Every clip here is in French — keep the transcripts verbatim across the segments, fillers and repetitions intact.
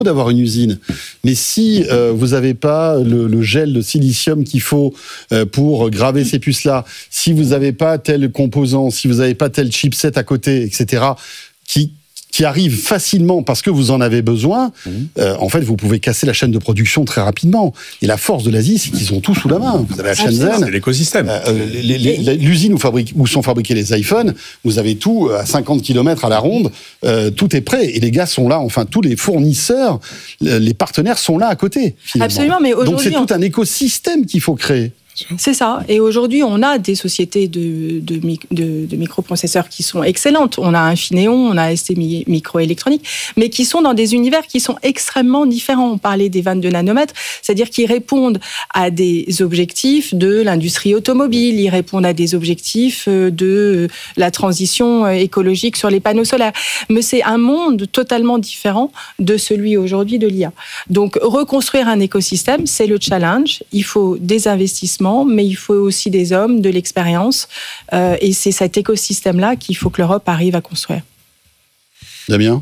d'avoir une usine. Mais si euh, vous n'avez pas le, le gel de silicium qu'il faut euh, pour graver ces puces-là, si vous n'avez pas tel composant, si vous n'avez pas tel chipset à côté, et cetera, qui qui arrive facilement parce que vous en avez besoin, mmh. euh, en fait, vous pouvez casser la chaîne de production très rapidement. Et la force de l'Asie, c'est qu'ils ont tout sous la main. Vous avez la Shenzhen. C'est l'écosystème. Euh, les, les, les, l'usine où, fabrique, où sont fabriqués les iPhones, vous avez tout à cinquante kilomètres à la ronde, euh, tout est prêt. Et les gars sont là, enfin, tous les fournisseurs, les partenaires sont là à côté. Finalement. Absolument, mais aujourd'hui... Donc c'est tout un écosystème qu'il faut créer. C'est ça. Et aujourd'hui, on a des sociétés de, de, de, de microprocesseurs qui sont excellentes. On a Infineon, on a S T Microélectronique, mais qui sont dans des univers qui sont extrêmement différents. On parlait des vingt-deux nanomètres, c'est-à-dire qu'ils répondent à des objectifs de l'industrie automobile, ils répondent à des objectifs de la transition écologique sur les panneaux solaires. Mais c'est un monde totalement différent de celui aujourd'hui de l'I A. Donc, reconstruire un écosystème, c'est le challenge. Il faut des investissements, mais il faut aussi des hommes, de l'expérience. Euh, et c'est cet écosystème-là qu'il faut que l'Europe arrive à construire. Damien ?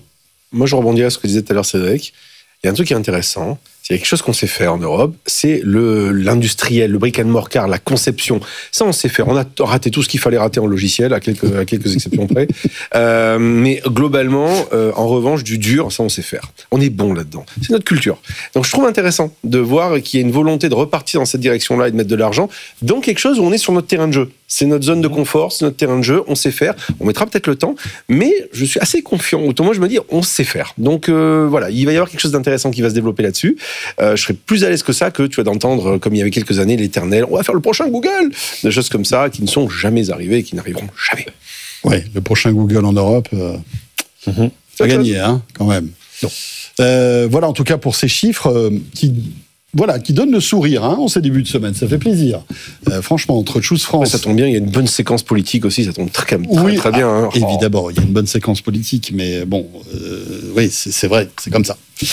Moi, je rebondis à ce que disait tout à l'heure Cédric. Il y a un truc qui est intéressant. Il y a quelque chose qu'on sait faire en Europe, c'est le, l'industriel, le brick and mortar, la conception. Ça, on sait faire. On a raté tout ce qu'il fallait rater en logiciel, à quelques, à quelques exceptions près. Euh, mais globalement, euh, en revanche, du dur, ça, on sait faire. On est bon là-dedans. C'est notre culture. Donc, je trouve intéressant de voir qu'il y a une volonté de repartir dans cette direction-là et de mettre de l'argent dans quelque chose où on est sur notre terrain de jeu. C'est notre zone de confort, c'est notre terrain de jeu, on sait faire. On mettra peut-être le temps, mais je suis assez confiant. Autant moi, je me dis, on sait faire. Donc, euh, voilà, il va y avoir quelque chose d'intéressant qui va se développer là-dessus. Euh, je serais plus à l'aise que ça que tu vois d'entendre, comme il y avait quelques années, l'éternel, on va faire le prochain Google, des choses comme ça qui ne sont jamais arrivées et qui n'arriveront jamais. Ouais, le prochain Google en Europe, euh, mm-hmm. ça a gagné, hein, quand même. Non. Euh, voilà, en tout cas pour ces chiffres euh, qui, voilà, qui donnent le sourire, hein, en ces débuts de semaine, ça fait plaisir. Euh, franchement, entre Choose France, ouais, ça tombe bien, il y a une bonne séquence politique aussi, ça tombe très, très, oui, très bien. Ah, hein. Évidemment, il y a une bonne séquence politique, mais bon, euh, oui, c'est, c'est vrai, c'est comme ça.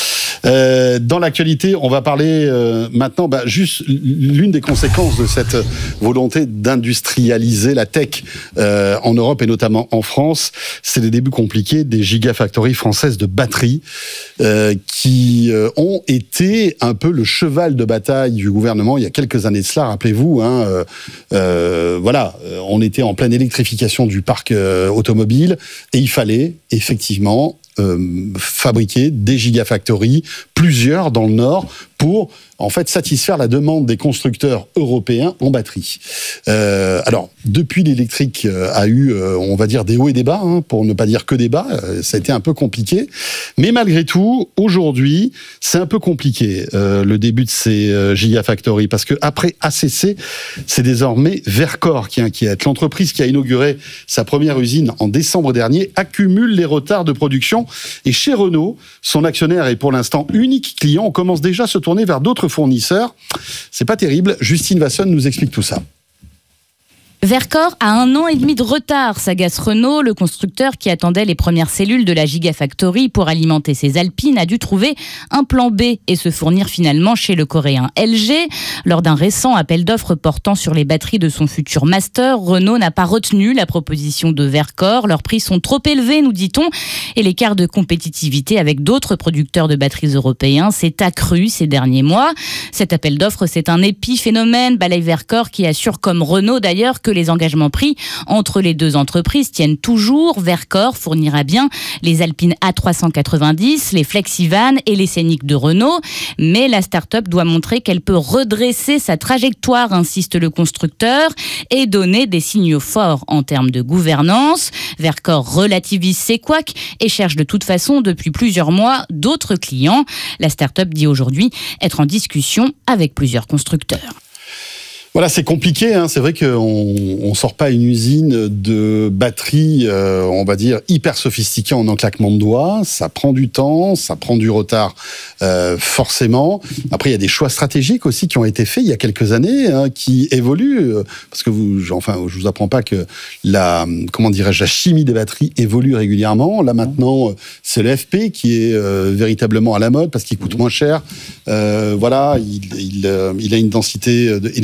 Euh, dans l'actualité, on va parler euh, maintenant, bah, juste l'une des conséquences de cette volonté d'industrialiser la tech euh, en Europe et notamment en France, c'est les débuts compliqués des gigafactories françaises de batteries euh, qui euh, ont été un peu le cheval de bataille du gouvernement il y a quelques années de cela, rappelez-vous. Hein, euh, euh, voilà, on était en pleine électrification du parc euh, automobile et il fallait effectivement Euh, fabriquer des gigafactories, plusieurs dans le Nord, pour en fait satisfaire la demande des constructeurs européens en batterie. Euh, alors, depuis l'électrique euh, a eu, euh, on va dire, des hauts et des bas, hein, pour ne pas dire que des bas, euh, ça a été un peu compliqué. Mais malgré tout, aujourd'hui, c'est un peu compliqué, euh, le début de ces euh, gigafactories, parce qu'après A C C, c'est désormais Verkor qui inquiète. L'entreprise qui a inauguré sa première usine en décembre dernier accumule les retards de production. Et chez Renault, son actionnaire est pour l'instant unique client. On commence déjà à se tourner vers d'autres fournisseurs. C'est pas terrible. Justine Vasson nous explique tout ça. Verkor a un an et demi de retard, s'agace Renault. Le constructeur qui attendait les premières cellules de la Gigafactory pour alimenter ses Alpines a dû trouver un plan B et se fournir finalement chez le coréen L G. Lors d'un récent appel d'offres portant sur les batteries de son futur Master, Renault n'a pas retenu la proposition de Verkor. Leurs prix sont trop élevés, nous dit-on, et l'écart de compétitivité avec d'autres producteurs de batteries européens s'est accru ces derniers mois. Cet appel d'offres, c'est un épiphénomène, balaye Verkor, qui assure, comme Renault d'ailleurs, que les engagements pris entre les deux entreprises tiennent toujours. Verkor fournira bien les Alpine A trois cent quatre-vingt-dix, les Flexivan et les Scénic de Renault. Mais la start-up doit montrer qu'elle peut redresser sa trajectoire, insiste le constructeur, et donner des signaux forts en termes de gouvernance. Verkor relativise ses couacs et cherche de toute façon depuis plusieurs mois d'autres clients. La start-up dit aujourd'hui être en discussion avec plusieurs constructeurs. Voilà, c'est compliqué, hein. C'est vrai qu'on on sort pas une usine de batterie, euh, on va dire, hyper sophistiquée en un claquement de doigts. Ça prend du temps, ça prend du retard, euh, forcément. Après, il y a des choix stratégiques aussi qui ont été faits il y a quelques années, hein, qui évoluent. Parce que vous, enfin, je vous apprends pas que la, comment dirais-je, la chimie des batteries évolue régulièrement. Là, maintenant, c'est le F P qui est euh, véritablement à la mode parce qu'il coûte moins cher. Euh, voilà, il, il, il a une densité énergétique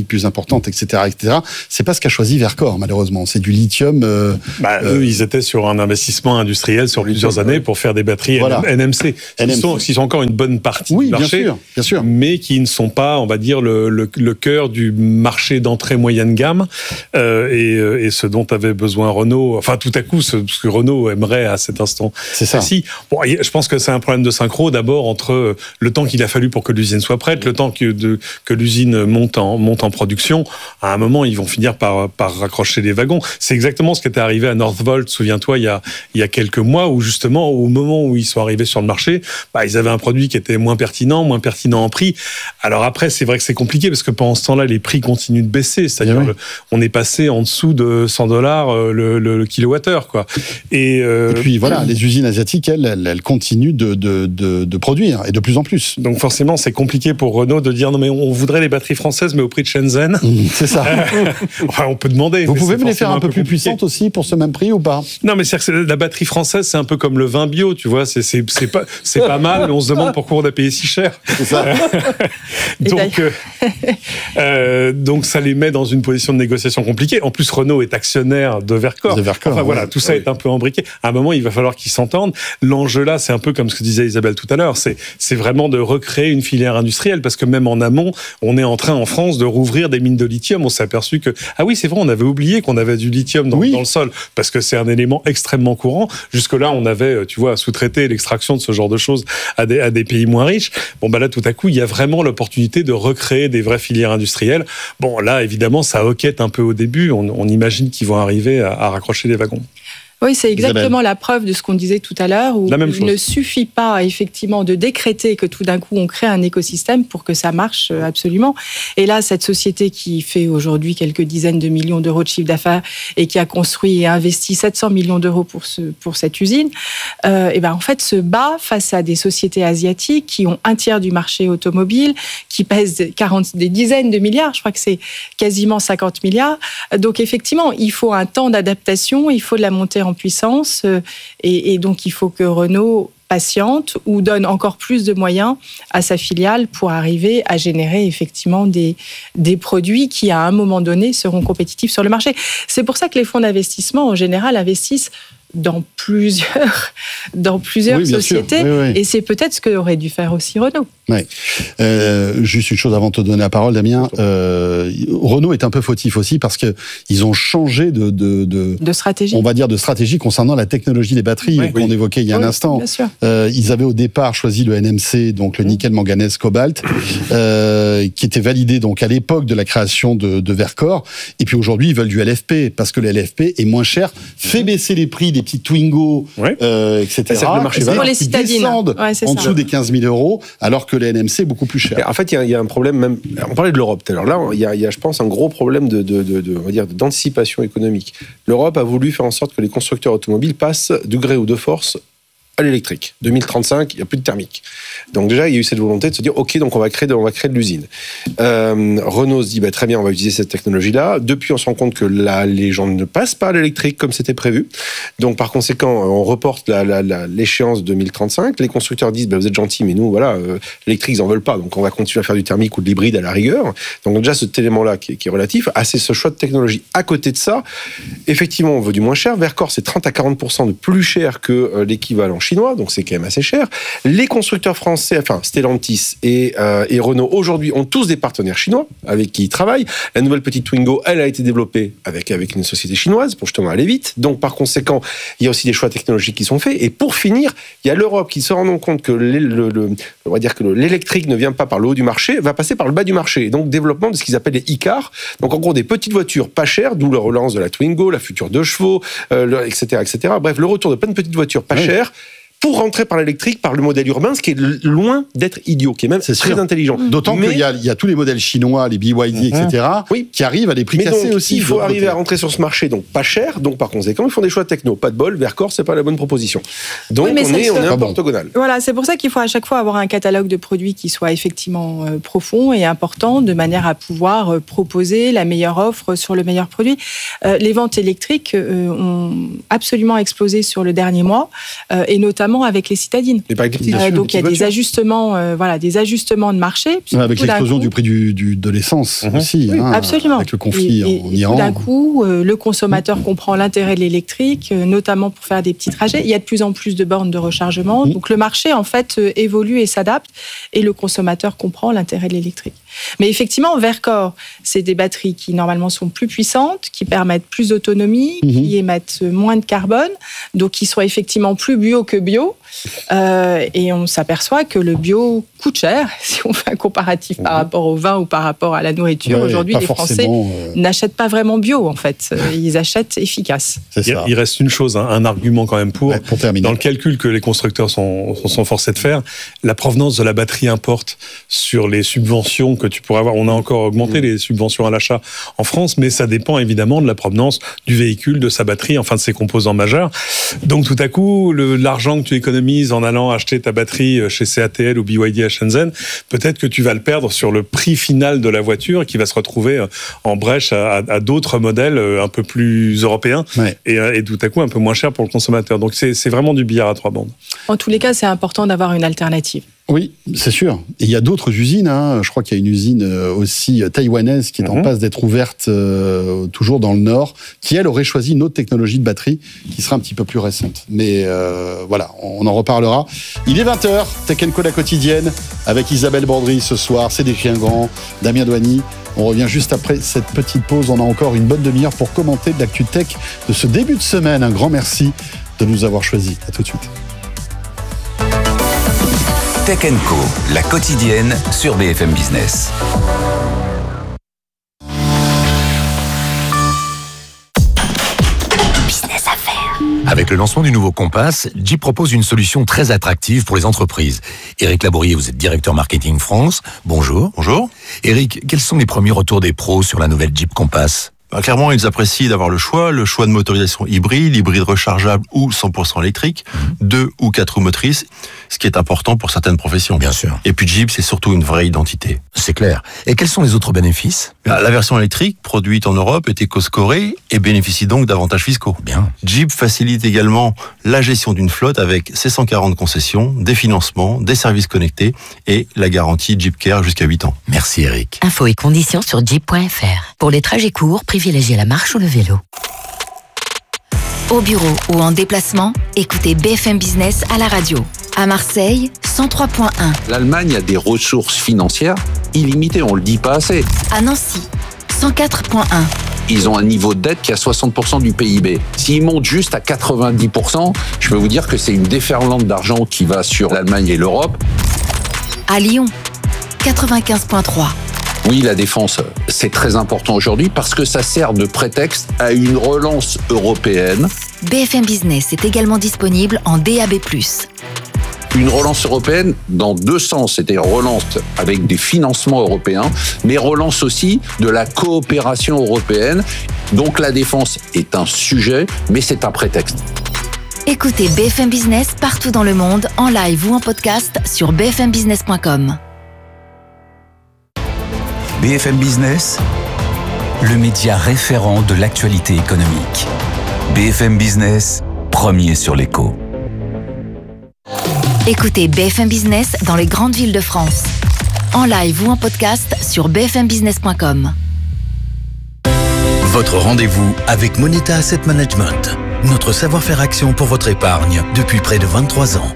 plus importantes, et cetera, et cetera. C'est pas ce qu'a choisi Verkor, malheureusement. C'est du lithium. Euh, bah, euh, eux, ils étaient sur un investissement industriel sur plusieurs années ouais. pour faire des batteries voilà. N M C, qui N M C. Sont, qui sont encore une bonne partie oui, du marché, bien sûr, bien sûr. mais qui ne sont pas, on va dire, le, le, le cœur du marché d'entrée moyenne gamme euh, et, et ce dont avait besoin Renault. Enfin, tout à coup, ce, ce que Renault aimerait à cet instant. C'est ça. Si, bon, je pense que c'est un problème de synchro. D'abord entre le temps qu'il a fallu pour que l'usine soit prête, le temps que, de, que l'usine monte en, monte en production. À un moment, ils vont finir par, par raccrocher les wagons. C'est exactement ce qui était arrivé à Northvolt, souviens-toi, il y a, il y a quelques mois, où justement, au moment où ils sont arrivés sur le marché, bah, ils avaient un produit qui était moins pertinent, moins pertinent en prix. Alors après, c'est vrai que c'est compliqué, parce que pendant ce temps-là, les prix continuent de baisser. C'est-à-dire, oui. le, on est passé en dessous de cent dollars le, le, le kilowattheure, quoi. Et, euh, et puis voilà, les usines asiatiques, elles, elles, elles continuent de, de, de, de produire, et de plus en plus. Donc forcément, c'est compliqué pour Renault de dire non, mais on voudrait les batteries françaises, mais au prix de Shenzhen. Mmh, c'est ça. Enfin, on peut demander. Vous pouvez me les faire un, un peu, peu plus puissantes aussi pour ce même prix ou pas? Non, mais c'est que la batterie française, c'est un peu comme le vin bio, tu vois. C'est, c'est, c'est pas, c'est pas mal, mais on se demande pourquoi on a payé si cher. C'est ça. donc, euh, euh, donc, ça les met dans une position de négociation compliquée. En plus, Renault est actionnaire de Verkor. De Verkor. Enfin, ouais. voilà, tout ça ouais. est un peu embriqué. À un moment, il va falloir qu'ils s'entendent. L'enjeu là, c'est un peu comme ce que disait Isabelle tout à l'heure. C'est, c'est vraiment de recréer une filière industrielle, parce que même en amont, on est en train en France de rouvrir des mines de lithium. On s'est aperçu que, ah oui, c'est vrai, on avait oublié qu'on avait du lithium dans, oui. dans le sol, parce que c'est un élément extrêmement courant. Jusque-là, on avait, tu vois, sous-traité l'extraction de ce genre de choses à des, à des pays moins riches. Bon, bah là, tout à coup, il y a vraiment l'opportunité de recréer des vraies filières industrielles. Bon, là, évidemment, ça hoquette un peu au début. On, on imagine qu'ils vont arriver à, à raccrocher les wagons. Oui, c'est exactement la preuve de ce qu'on disait tout à l'heure, où il ne suffit pas effectivement de décréter que tout d'un coup on crée un écosystème pour que ça marche absolument. Et là, cette société qui fait aujourd'hui quelques dizaines de millions d'euros de chiffre d'affaires et qui a construit et investi sept cents millions d'euros pour, ce, pour cette usine, euh, et ben en fait se bat face à des sociétés asiatiques qui ont un tiers du marché automobile, qui pèsent quarante, des dizaines de milliards, je crois que c'est quasiment cinquante milliards. Donc effectivement, il faut un temps d'adaptation, il faut de la montée en en puissance et, et donc il faut que Renault patiente ou donne encore plus de moyens à sa filiale pour arriver à générer effectivement des, des produits qui à un moment donné seront compétitifs sur le marché. C'est pour ça que les fonds d'investissement en général investissent dans plusieurs, dans plusieurs oui, sociétés. Oui, oui. Et c'est peut-être ce qu'aurait dû faire aussi Renault. Oui. Euh, juste une chose avant de te donner la parole, Damien. Euh, Renault est un peu fautif aussi parce qu'ils ont changé de, de, de, de stratégie. On va dire de stratégie concernant la technologie des batteries oui, qu'on oui. évoquait il y a oui, un instant. Bien sûr. Euh, ils avaient au départ choisi le N M C, donc le nickel, manganèse, cobalt, euh, qui était validé donc à l'époque de la création de, de Verkor. Et puis aujourd'hui, ils veulent du L F P parce que le L F P est moins cher, fait baisser les prix des petits Twingo, ouais. euh, et cetera. Le marché pour les citadines. Descendent ouais, en dessous des quinze mille euros, alors que le N M C est beaucoup plus cher. Et en fait, il y, y a un problème même. On parlait de l'Europe tout à l'heure. Là, il y, y a, je pense, un gros problème de, de, de, de, on va dire, d'anticipation économique. L'Europe a voulu faire en sorte que les constructeurs automobiles passent de gré ou de force à l'électrique. deux mille trente-cinq, il n'y a plus de thermique. Donc déjà, il y a eu cette volonté de se dire, OK, donc on va créer de, on va créer de l'usine. Euh, Renault se dit, bah, très bien, on va utiliser cette technologie-là. Depuis, on se rend compte que là, les gens ne passent pas à l'électrique comme c'était prévu. Donc par conséquent, on reporte la, la, la, l'échéance deux mille trente-cinq. Les constructeurs disent, bah, vous êtes gentils, mais nous, voilà, euh, l'électrique, ils n'en veulent pas. Donc on va continuer à faire du thermique ou de l'hybride à la rigueur. Donc déjà, cet élément-là qui est, qui est relatif à ce choix de technologie. À côté de ça, effectivement, on veut du moins cher. Verkor, c'est trente à quarante pour cent de plus cher que euh, l'équivalent chinois, donc c'est quand même assez cher. Les constructeurs français, enfin Stellantis et, euh, et Renault, aujourd'hui, ont tous des partenaires chinois avec qui ils travaillent. La nouvelle petite Twingo, elle a été développée avec, avec une société chinoise pour justement aller vite. Donc par conséquent, il y a aussi des choix technologiques qui sont faits. Et pour finir, il y a l'Europe qui se rend compte que le, le, le, on va dire que l'électrique ne vient pas par le haut du marché, va passer par le bas du marché. Et donc développement de ce qu'ils appellent les e-cars. Donc en gros, des petites voitures pas chères, d'où la relance de la Twingo, la future deux chevaux, euh, le, et cetera, et cetera. Bref, le retour de plein de petites voitures pas oui. chères, pour rentrer par l'électrique, par le modèle urbain, ce qui est loin d'être idiot, qui est même c'est très sûr. intelligent. D'autant mais... qu'il y a, il y a tous les modèles chinois, les B Y D, mmh. et cetera, oui. qui arrivent à des prix mais cassés donc, aussi. Il faut arriver côté. à rentrer sur ce marché, donc pas cher, donc par conséquent, ils font des choix techno. Pas de bol, Verkor, c'est pas la bonne proposition. Donc oui, on, est, on est un peu orthogonal. Voilà, c'est pour ça qu'il faut à chaque fois avoir un catalogue de produits qui soit effectivement euh, profond et important, de manière à pouvoir euh, proposer la meilleure offre sur le meilleur produit. Euh, les ventes électriques euh, ont absolument explosé sur le dernier mois, euh, et notamment notamment avec les citadines. Et par les petits, Euh, sûr, donc il y a des ajustements, euh, voilà, des ajustements de marché. Ouais, avec l'explosion coup, du prix du, du, de l'essence Mmh. aussi, oui, hein, absolument. avec le conflit et, et, en et Iran. Tout d'un coup, euh, le consommateur comprend l'intérêt de l'électrique, euh, notamment pour faire des petits trajets. Il y a de plus en plus de bornes de rechargement. Mmh. Donc le marché, en fait, euh, évolue et s'adapte, et le consommateur comprend l'intérêt de l'électrique. Mais effectivement, Verkor, c'est des batteries qui normalement sont plus puissantes, qui permettent plus d'autonomie, mmh. qui émettent moins de carbone, donc qui sont effectivement plus bio que bio. Euh, et on s'aperçoit que le bio coûte cher, si on fait un comparatif mmh. par rapport au vin ou par rapport à la nourriture. Ouais, aujourd'hui, les Français euh... n'achètent pas vraiment bio, en fait. Ils achètent efficace. C'est ça. Il reste une chose, hein, un argument quand même pour, ouais, pour terminer. Dans le calcul que les constructeurs sont, sont forcés de faire, la provenance de la batterie importe sur les subventions que tu pourrais avoir. On a encore augmenté mmh. les subventions à l'achat en France, mais ça dépend évidemment de la provenance du véhicule, de sa batterie, enfin de ses composants majeurs. Donc tout à coup, le, l'argent que tu économises en allant acheter ta batterie chez C A T L ou B Y D à Shenzhen, peut-être que tu vas le perdre sur le prix final de la voiture qui va se retrouver en brèche à, à, à d'autres modèles un peu plus européens ouais. et, et tout à coup un peu moins cher pour le consommateur. Donc c'est, c'est vraiment du billard à trois bandes. En tous les cas, c'est important d'avoir une alternative. Oui, c'est sûr. Et il y a d'autres usines. Hein. Je crois qu'il y a une usine aussi taïwanaise qui est mm-hmm. en passe d'être ouverte euh, toujours dans le Nord, qui, elle, aurait choisi une autre technologie de batterie qui sera un petit peu plus récente. Mais euh, voilà, on en reparlera. Il est vingt heures, Tech and Co, la quotidienne, avec Isabelle Bordry ce soir, Cédric Ingrand, Damien Douany. On revient juste après cette petite pause. On a encore une bonne demi-heure pour commenter de l'actu tech de ce début de semaine. Un grand merci de nous avoir choisis. À tout de suite. Tech and Co, la quotidienne sur B F M Business. Business Affaires. Avec le lancement du nouveau Compass, Jeep propose une solution très attractive pour les entreprises. Éric Labourier, vous êtes directeur marketing France. Bonjour. Bonjour. Éric, quels sont les premiers retours des pros sur la nouvelle Jeep Compass ? Bah, clairement, ils apprécient d'avoir le choix, le choix de motorisation hybride, hybride rechargeable ou cent pour cent électrique, mmh. deux ou quatre roues motrices, ce qui est important pour certaines professions. Bien sûr. Et puis Jeep, c'est surtout une vraie identité. C'est clair. Et quels sont les autres bénéfices ? La, la version électrique, produite en Europe, est éco-scorée et bénéficie donc d'avantages fiscaux. Bien. Jeep facilite également la gestion d'une flotte avec ses cent quarante concessions, des financements, des services connectés et la garantie Jeep Care jusqu'à huit ans. Merci Eric. Infos et conditions sur jeep point f r. Pour les trajets courts, privilégiez la marche ou le vélo. Au bureau ou en déplacement, écoutez B F M Business à la radio. À Marseille, cent trois point un. L'Allemagne a des ressources financières illimitées, on le dit pas assez. À Nancy, cent quatre point un. Ils ont un niveau de dette qui est à soixante pour cent du P I B. S'ils montent juste à quatre-vingt-dix pour cent, je peux vous dire que c'est une déferlante d'argent qui va sur l'Allemagne et l'Europe. À Lyon, quatre-vingt-quinze point trois. Oui, la défense, c'est très important aujourd'hui parce que ça sert de prétexte à une relance européenne. B F M Business est également disponible en D A B plus. Une relance européenne dans deux sens, c'est-à-dire relance avec des financements européens, mais relance aussi de la coopération européenne. Donc la défense est un sujet, mais c'est un prétexte. Écoutez B F M Business partout dans le monde, en live ou en podcast sur b f m business point com. B F M Business, le média référent de l'actualité économique. B F M Business, premier sur l'écho. Écoutez B F M Business dans les grandes villes de France. En live ou en podcast sur b f m business point com. Votre rendez-vous avec Moneta Asset Management. Notre savoir-faire action pour votre épargne depuis près de vingt-trois ans.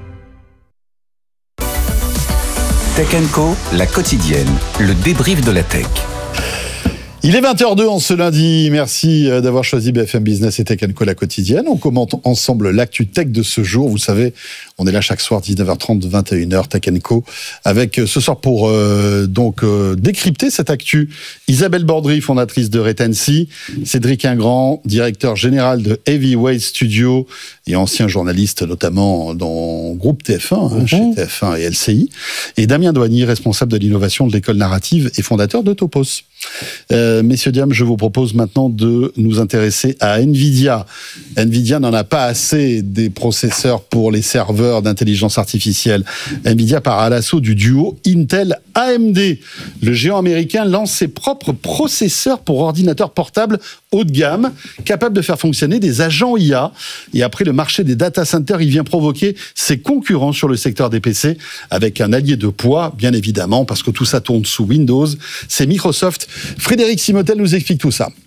Tech and Co, la quotidienne, le débrief de la tech. Il est vingt heures deux en ce lundi. Merci d'avoir choisi B F M Business et Tech and Co, la quotidienne. On commente ensemble l'actu tech de ce jour. Vous savez, on est là chaque soir, dix-neuf heures trente, vingt et une heures, Tech and Co, avec ce soir pour euh, donc euh, décrypter cette actu. Isabelle Bordry, fondatrice de Retency, Cédric Ingrand, directeur général de Heavyweight Studio et ancien journaliste notamment dans Groupe T F un, hein, mmh. chez T F un et L C I, et Damien Douany, responsable de l'innovation de l'école narrative et fondateur de Topos. Euh, messieurs, dames, je vous propose maintenant de nous intéresser à Nvidia. Nvidia n'en a pas assez des processeurs pour les serveurs serveurs d'intelligence artificielle. Nvidia part à l'assaut du duo Intel-A M D. Le géant américain lance ses propres processeurs pour ordinateurs portables haut de gamme, capables de faire fonctionner des agents I A. Et après, le marché des data centers, il vient provoquer ses concurrents sur le secteur des P C, avec un allié de poids, bien évidemment, parce que tout ça tourne sous Windows. C'est Microsoft. Frédéric Simotel nous explique tout ça.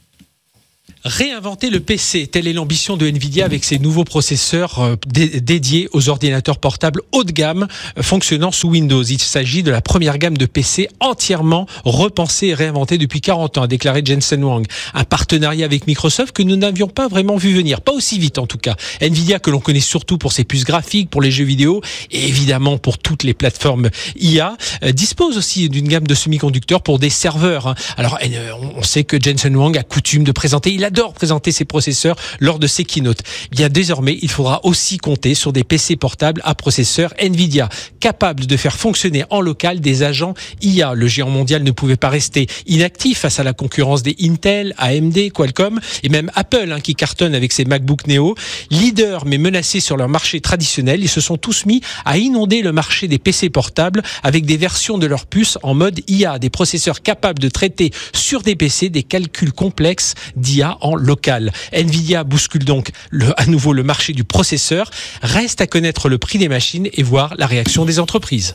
Réinventer le P C, telle est l'ambition de Nvidia avec ses nouveaux processeurs dé- dédiés aux ordinateurs portables haut de gamme fonctionnant sous Windows. Il s'agit de la première gamme de P C entièrement repensée et réinventée depuis quarante ans, a déclaré Jensen Huang. Un partenariat avec Microsoft que nous n'avions pas vraiment vu venir, pas aussi vite en tout cas. Nvidia, que l'on connaît surtout pour ses puces graphiques, pour les jeux vidéo et évidemment pour toutes les plateformes I A, dispose aussi d'une gamme de semi-conducteurs pour des serveurs. Alors on sait que Jensen Huang a coutume de présenter, il adore présenter ses processeurs lors de ses keynotes. Bien désormais, il faudra aussi compter sur des P C portables à processeurs Nvidia, capables de faire fonctionner en local des agents I A. Le géant mondial ne pouvait pas rester inactif face à la concurrence des Intel, A M D, Qualcomm et même Apple, hein, qui cartonne avec ses MacBook Neo. Leaders mais menacés sur leur marché traditionnel, ils se sont tous mis à inonder le marché des P C portables avec des versions de leurs puces en mode I A, des processeurs capables de traiter sur des P C des calculs complexes d'I A en local. Nvidia bouscule donc le, à nouveau le marché du processeur. Reste à connaître le prix des machines et voir la réaction des entreprises.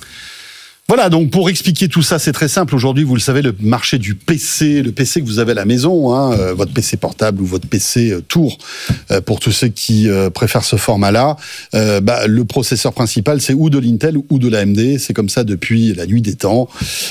Voilà, donc pour expliquer tout ça, c'est très simple. Aujourd'hui, vous le savez, le marché du P C, le P C que vous avez à la maison, hein, euh, votre P C portable ou votre P C euh, tour, euh, pour tous ceux qui euh, préfèrent ce format-là, euh, bah, le processeur principal, c'est ou de l'Intel ou de l'A M D. C'est comme ça depuis la nuit des temps.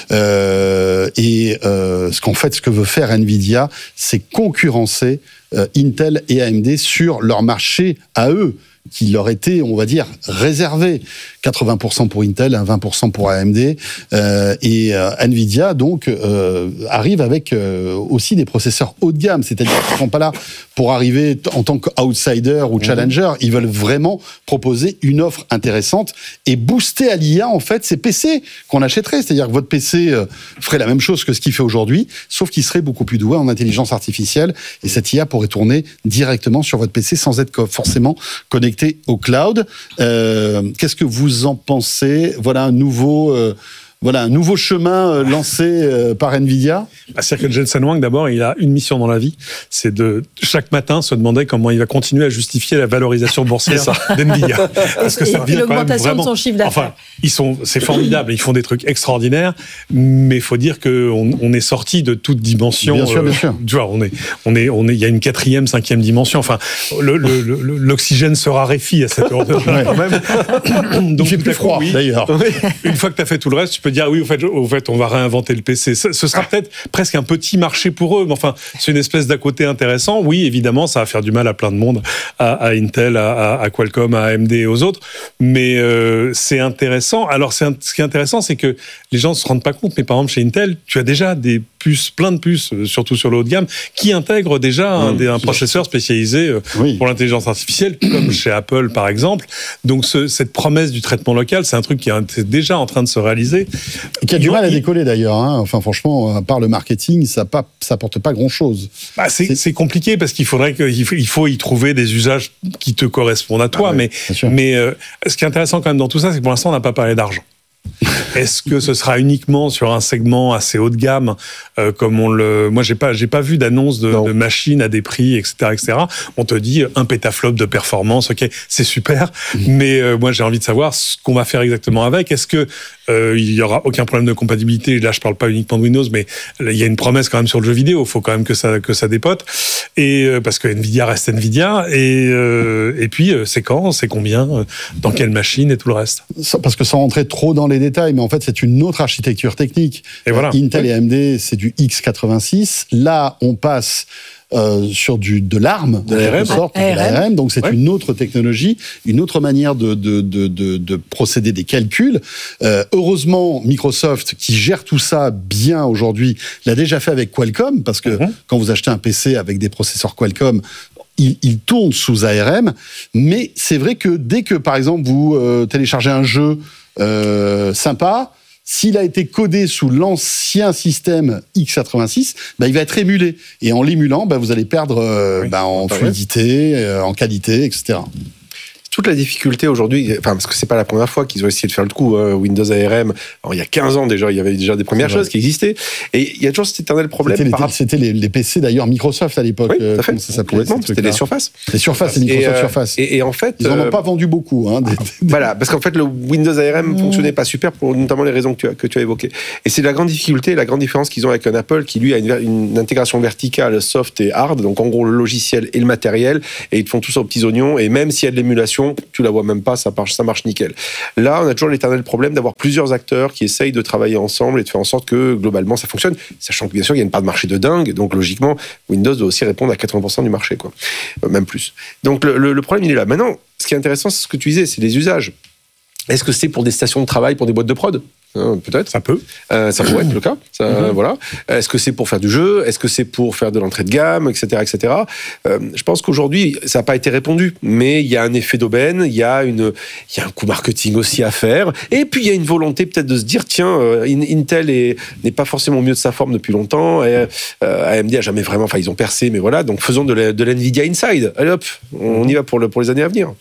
Euh, et euh, ce qu'en fait, ce que veut faire Nvidia, c'est concurrencer euh, Intel et A M D sur leur marché à eux, qui leur était, on va dire, réservé. quatre-vingts pour cent pour Intel, vingt pour cent pour A M D. Euh, et euh, Nvidia, donc, euh, arrive avec euh, aussi des processeurs haut de gamme. C'est-à-dire qu'ils ne sont pas là pour arriver en tant qu'outsider ou challenger. Ils veulent vraiment proposer une offre intéressante et booster à l'I A, en fait, ces P C qu'on achèterait. C'est-à-dire que votre P C euh, ferait la même chose que ce qu'il fait aujourd'hui, sauf qu'il serait beaucoup plus doué en intelligence artificielle. Et cette I A pourrait tourner directement sur votre P C sans être forcément connecté au cloud. Euh, qu'est-ce que vous en pensez ? Voilà un nouveau, euh, voilà un nouveau chemin euh, lancé euh, par Nvidia. Bah, c'est-à-dire que Jensen Huang, d'abord, il a une mission dans la vie, c'est de chaque matin se demander comment il va continuer à justifier la valorisation boursière d'Nvidia. Parce que ça et devient quand même vraiment... de son chiffre d'affaires. Enfin, ils sont, c'est formidable, ils font des trucs extraordinaires, mais il faut dire qu'on on est sorti de toute dimension. Bien sûr, bien sûr. Tu vois, on est, on est, on est, il y a une quatrième, cinquième dimension. Enfin, le, le, le, l'oxygène se raréfie à cette heure de ouais. quand même. Donc, il fait plus froid, oui, d'ailleurs. Une fois que tu as fait tout le reste, tu peux dire oui, au fait, au fait, on va réinventer le P C. Ce, ce sera peut-être presque un petit marché pour eux, mais enfin, c'est une espèce d'à côté intéressant. Oui, évidemment, ça va faire du mal à plein de monde, à, à Intel, à, à Qualcomm, à A M D et aux autres, mais euh, c'est intéressant. Alors, c'est un, ce qui est intéressant, c'est que les gens ne se rendent pas compte, mais par exemple, chez Intel, tu as déjà des puces, plein de puces, surtout sur le haut de gamme, qui intègrent déjà un, mmh, un processeur spécialisé oui. pour l'intelligence artificielle, comme chez Apple, par exemple. Donc, ce, cette promesse du traitement local, c'est un truc qui est déjà en train de se réaliser. Et qui a du mal à décoller, d'ailleurs. Hein. Enfin, franchement, à part le marketing, ça n'apporte pas grand-chose. Bah, c'est, c'est... c'est compliqué, parce qu'il faudrait qu'il faut, il faut y trouver des usages qui te correspondent à toi. Ah, mais mais, mais euh, ce qui est intéressant quand même dans tout ça, c'est que pour l'instant, on n'a pas parlé d'argent. Est-ce que ce sera uniquement sur un segment assez haut de gamme, euh, comme on le... Moi, j'ai pas, j'ai pas vu d'annonce de, de machines à des prix, et cetera, et cetera. On te dit un pétaflop de performance, ok, c'est super, mmh. mais euh, moi, j'ai envie de savoir ce qu'on va faire exactement avec. Est-ce que euh, il y aura aucun problème de compatibilité ? Là, je parle pas uniquement de Windows, mais il y a une promesse quand même sur le jeu vidéo. Il faut quand même que ça, que ça dépote, et euh, parce que Nvidia reste Nvidia. Et euh, et puis, euh, c'est quand, c'est combien, euh, dans quelle machine et tout le reste. Parce que sans rentrer trop dans les détails, mais en fait, c'est une autre architecture technique. Et voilà. Intel et A M D, c'est du X quatre-vingt-six. Là, on passe euh, sur du, de l'ARM, de l'A R M, sorte, de l'A R M. Donc, c'est ouais. une autre technologie, une autre manière de, de, de, de, de procéder des calculs. Euh, heureusement, Microsoft, qui gère tout ça bien aujourd'hui, l'a déjà fait avec Qualcomm, parce que mm-hmm. quand vous achetez un P C avec des processeurs Qualcomm, Il, il tourne sous A R M, mais c'est vrai que dès que, par exemple, vous euh, téléchargez un jeu euh, sympa, s'il a été codé sous l'ancien système X quatre-vingt-six, bah, il va être émulé. Et en l'émulant, bah, vous allez perdre euh, oui, bah, en fluidité, euh, en qualité, et cetera. toute la difficulté aujourd'hui, enfin, parce que c'est pas la première fois qu'ils ont essayé de faire le coup, hein, Windows A R M. Alors, il y a quinze ans déjà, il y avait déjà des premières choses qui existaient. Et il y a toujours cet éternel problème. C'était, par les, c'était les, les P C d'ailleurs Microsoft à l'époque. Oui, tout à fait. Comment ça s'appelait, c'était les Surface. Les Surface, les Microsoft et, euh, Surface. Et, et en fait, ils en ont euh, pas vendu beaucoup. Hein, des, des... Voilà, parce qu'en fait, le Windows A R M mmh. fonctionnait pas super pour notamment les raisons que tu as, que tu as évoquées. Et c'est la grande difficulté, la grande différence qu'ils ont avec un Apple qui lui a une, une intégration verticale soft et hard, donc en gros le logiciel et le matériel, et ils te font tout ça aux petits oignons. Et même s'il y a de l'émulation, tu la vois même pas, ça marche, ça marche nickel. Là, on a toujours l'éternel problème d'avoir plusieurs acteurs qui essayent de travailler ensemble et de faire en sorte que globalement ça fonctionne, sachant que bien sûr il y a une part de marché de dingue, donc logiquement Windows doit aussi répondre à quatre-vingts pour cent du marché, quoi, euh, même plus. Donc le, le, le problème il est là. Maintenant, ce qui est intéressant, c'est ce que tu disais, c'est les usages. Est-ce que c'est pour des stations de travail, pour des boîtes de prod ? Euh, peut-être. Ça peut. Euh, ça pourrait être le cas. Ça, mm-hmm. Voilà. Est-ce que c'est pour faire du jeu ? Est-ce que c'est pour faire de l'entrée de gamme, et cetera, et cetera. Euh, je pense qu'aujourd'hui, ça n'a pas été répondu, mais il y a un effet d'aubaine, il y a une, il y a un coup marketing aussi à faire, et puis il y a une volonté peut-être de se dire, tiens, euh, Intel est, n'est pas forcément au mieux de sa forme depuis longtemps, et, euh, A M D a jamais vraiment, enfin ils ont percé, mais voilà, donc faisons de, la, de l'Nvidia Inside. Allez hop, on y va pour, le, pour les années à venir.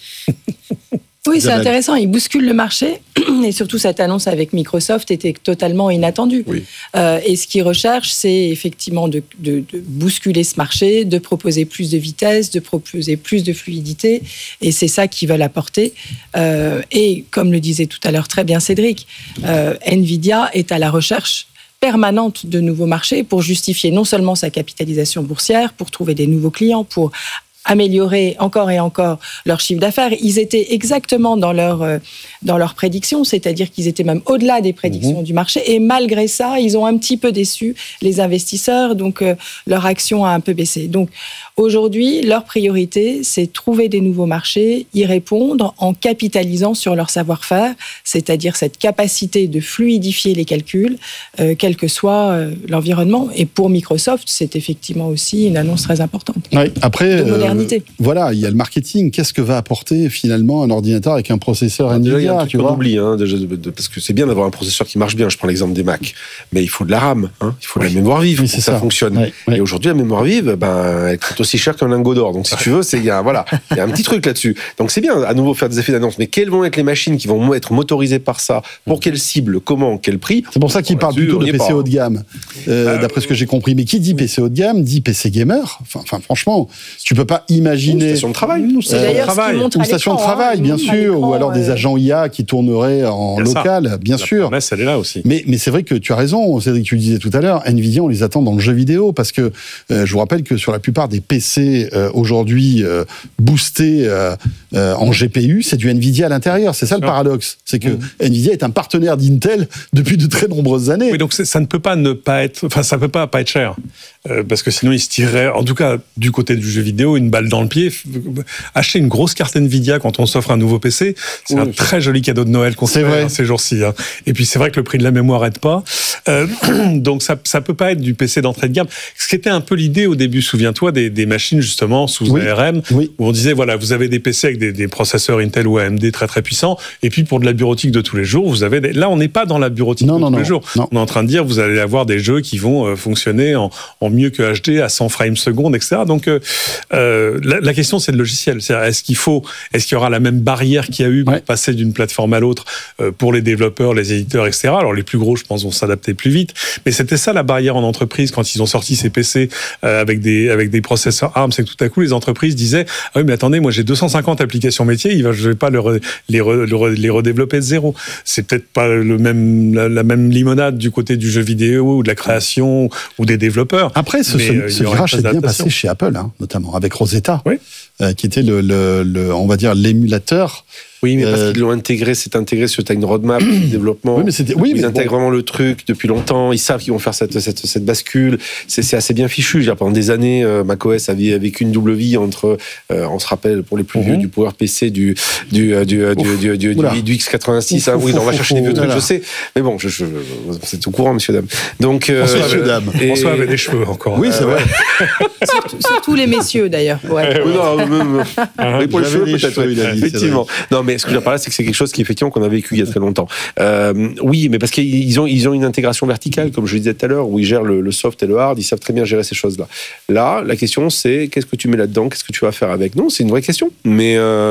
Oui, c'est intéressant. Ils bousculent le marché et surtout cette annonce avec Microsoft était totalement inattendue. Oui. Euh, et ce qu'ils recherchent, c'est effectivement de, de, de bousculer ce marché, de proposer plus de vitesse, de proposer plus de fluidité. Et c'est ça qu'ils veulent apporter. Euh, et comme le disait tout à l'heure très bien Cédric, euh, Nvidia est à la recherche permanente de nouveaux marchés pour justifier non seulement sa capitalisation boursière, pour trouver des nouveaux clients, pour améliorer encore et encore leur chiffre d'affaires. Ils étaient exactement dans leur, euh, dans leur prédiction, c'est-à-dire qu'ils étaient même au-delà des prédictions mmh. du marché. Et malgré ça, ils ont un petit peu déçu les investisseurs, donc euh, leur action a un peu baissé. Donc aujourd'hui, leur priorité, c'est trouver des nouveaux marchés, y répondre en capitalisant sur leur savoir-faire, c'est-à-dire cette capacité de fluidifier les calculs, euh, quel que soit euh, l'environnement. Et pour Microsoft, c'est effectivement aussi une annonce très importante. Ouais, après, de modernité. Euh, voilà, il y a le marketing. Qu'est-ce que va apporter finalement un ordinateur avec un processeur ah, Nvidia, déjà, il y a un truc tu qu'on vois oublie, hein, déjà, de, de, parce que c'est bien d'avoir un processeur qui marche bien. Je prends l'exemple des Mac, mais il faut de la RAM, hein, il faut de oui. la mémoire vive oui, pour que ça, ça fonctionne. Oui, oui. Et aujourd'hui, la mémoire vive, ben, elle coûte aussi cher qu'un lingot d'or. Donc, si tu veux, c'est il y a voilà, il y a un petit truc là-dessus. Donc, c'est bien à nouveau faire des effets d'annonce. Mais quelles vont être les machines qui vont être motorisées par ça ? Pour quelle cible ? Comment ? Quel prix ? C'est pour ça qu'ils parlent plutôt de P C haut de gamme, euh, euh, d'après ce que j'ai compris. Mais qui dit P C haut de gamme dit P C gamer. Enfin, enfin franchement, tu peux pas imaginer. Une station de travail. C'est euh, d'ailleurs travail. Ce Une station de travail, hein, bien sûr, ou alors euh... des agents I A qui tourneraient en local, ça. bien La sûr. La promesse, elle est là aussi. Mais, mais c'est vrai que tu as raison, Cédric, tu le disais tout à l'heure, Nvidia, on les attend dans le jeu vidéo, parce que euh, je vous rappelle que sur la plupart des P C euh, aujourd'hui euh, boostés euh, euh, en G P U, c'est du Nvidia à l'intérieur. C'est ça le paradoxe. C'est que mmh. Nvidia est un partenaire d'Intel depuis de très nombreuses années. Oui, donc ça ne peut pas ne pas être, enfin ça peut pas pas être cher, euh, parce que sinon ils se tireraient, en tout cas du côté du jeu vidéo, une balle dans le pied. Acheter une grosse carte Nvidia quand on s'offre un nouveau P C, c'est oui. un très joli cadeau de Noël qu'on se fait hein, ces jours-ci. Hein. Et puis c'est vrai que le prix de la mémoire aide pas, euh, donc ça ça peut pas être du P C d'entrée de gamme. Ce qui était un peu l'idée au début, souviens-toi des, des machines justement sous oui. A R M, oui. où on disait voilà vous avez des P C avec des, des processeurs Intel ou A M D très très puissants, et puis pour de la bureautique de tous les jours, vous avez des... là on n'est pas dans la bureautique non, de non, tous non, les jours. Non. On est en train de dire vous allez avoir des jeux qui vont euh, fonctionner en, en mieux que H D à cent frames secondes, et cetera. Donc euh, euh, la, la question c'est le logiciel. C'est-à-dire, est-ce qu'il faut, est-ce qu'il y aura la même barrière qu'il y a eu pour ouais. passer d'une plateforme à l'autre euh, pour les développeurs, les éditeurs, et cetera. Alors les plus gros, je pense, vont s'adapter plus vite. Mais c'était ça la barrière en entreprise quand ils ont sorti ces P C euh, avec des avec des processeurs A R M, c'est que tout à coup les entreprises disaient ah oui mais attendez moi j'ai deux cent cinquante applications métiers, il va, je vais pas le re, les re, le re, les redévelopper de zéro. C'est peut-être pas le même la, la même limonade du côté du jeu vidéo ou de la création ou des développeurs. Après ce, ce, ce virage s'est bien passé chez Apple, hein, notamment avec Rosetta. Oui. Euh, qui était le, le, le, on va dire l'émulateur. Oui, mais parce euh... qu'ils l'ont intégré, c'est intégré sur une roadmap de développement. Oui, mais c'était, oui, ils mais intègrent bon. vraiment le truc depuis longtemps. Ils savent qu'ils vont faire cette, cette, cette bascule. C'est, c'est assez bien fichu. Dire, pendant des années, euh, macOS avait, avait qu'une double vie entre, euh, on se rappelle pour les plus vieux, mm-hmm. du PowerPC, du, du, du, du, du, du, du, du X quatre-vingt-six. Ouf, hein, oui, ouf, on va ouf, chercher ouf, des vieux trucs, je sais. Mais bon, je, je, c'est au courant, monsieur, dame. Donc, euh, François, monsieur, dame. Et... François avait des cheveux encore. Oui, c'est vrai. surtout, surtout les messieurs, d'ailleurs. Ouais. Non, même, ah, pour les cheveux, les peut-être. Cheveux, il a dit, effectivement. Non, mais ce que je veux parler, c'est que c'est quelque chose qui effectivement qu'on a vécu il y a très longtemps. Euh, oui, mais parce qu'ils ont ils ont une intégration verticale, comme je le disais tout à l'heure, où ils gèrent le, le soft et le hard, ils savent très bien gérer ces choses-là. Là, la question c'est qu'est-ce que tu mets là-dedans, qu'est-ce que tu vas faire avec ? Non, c'est une vraie question. Mais euh,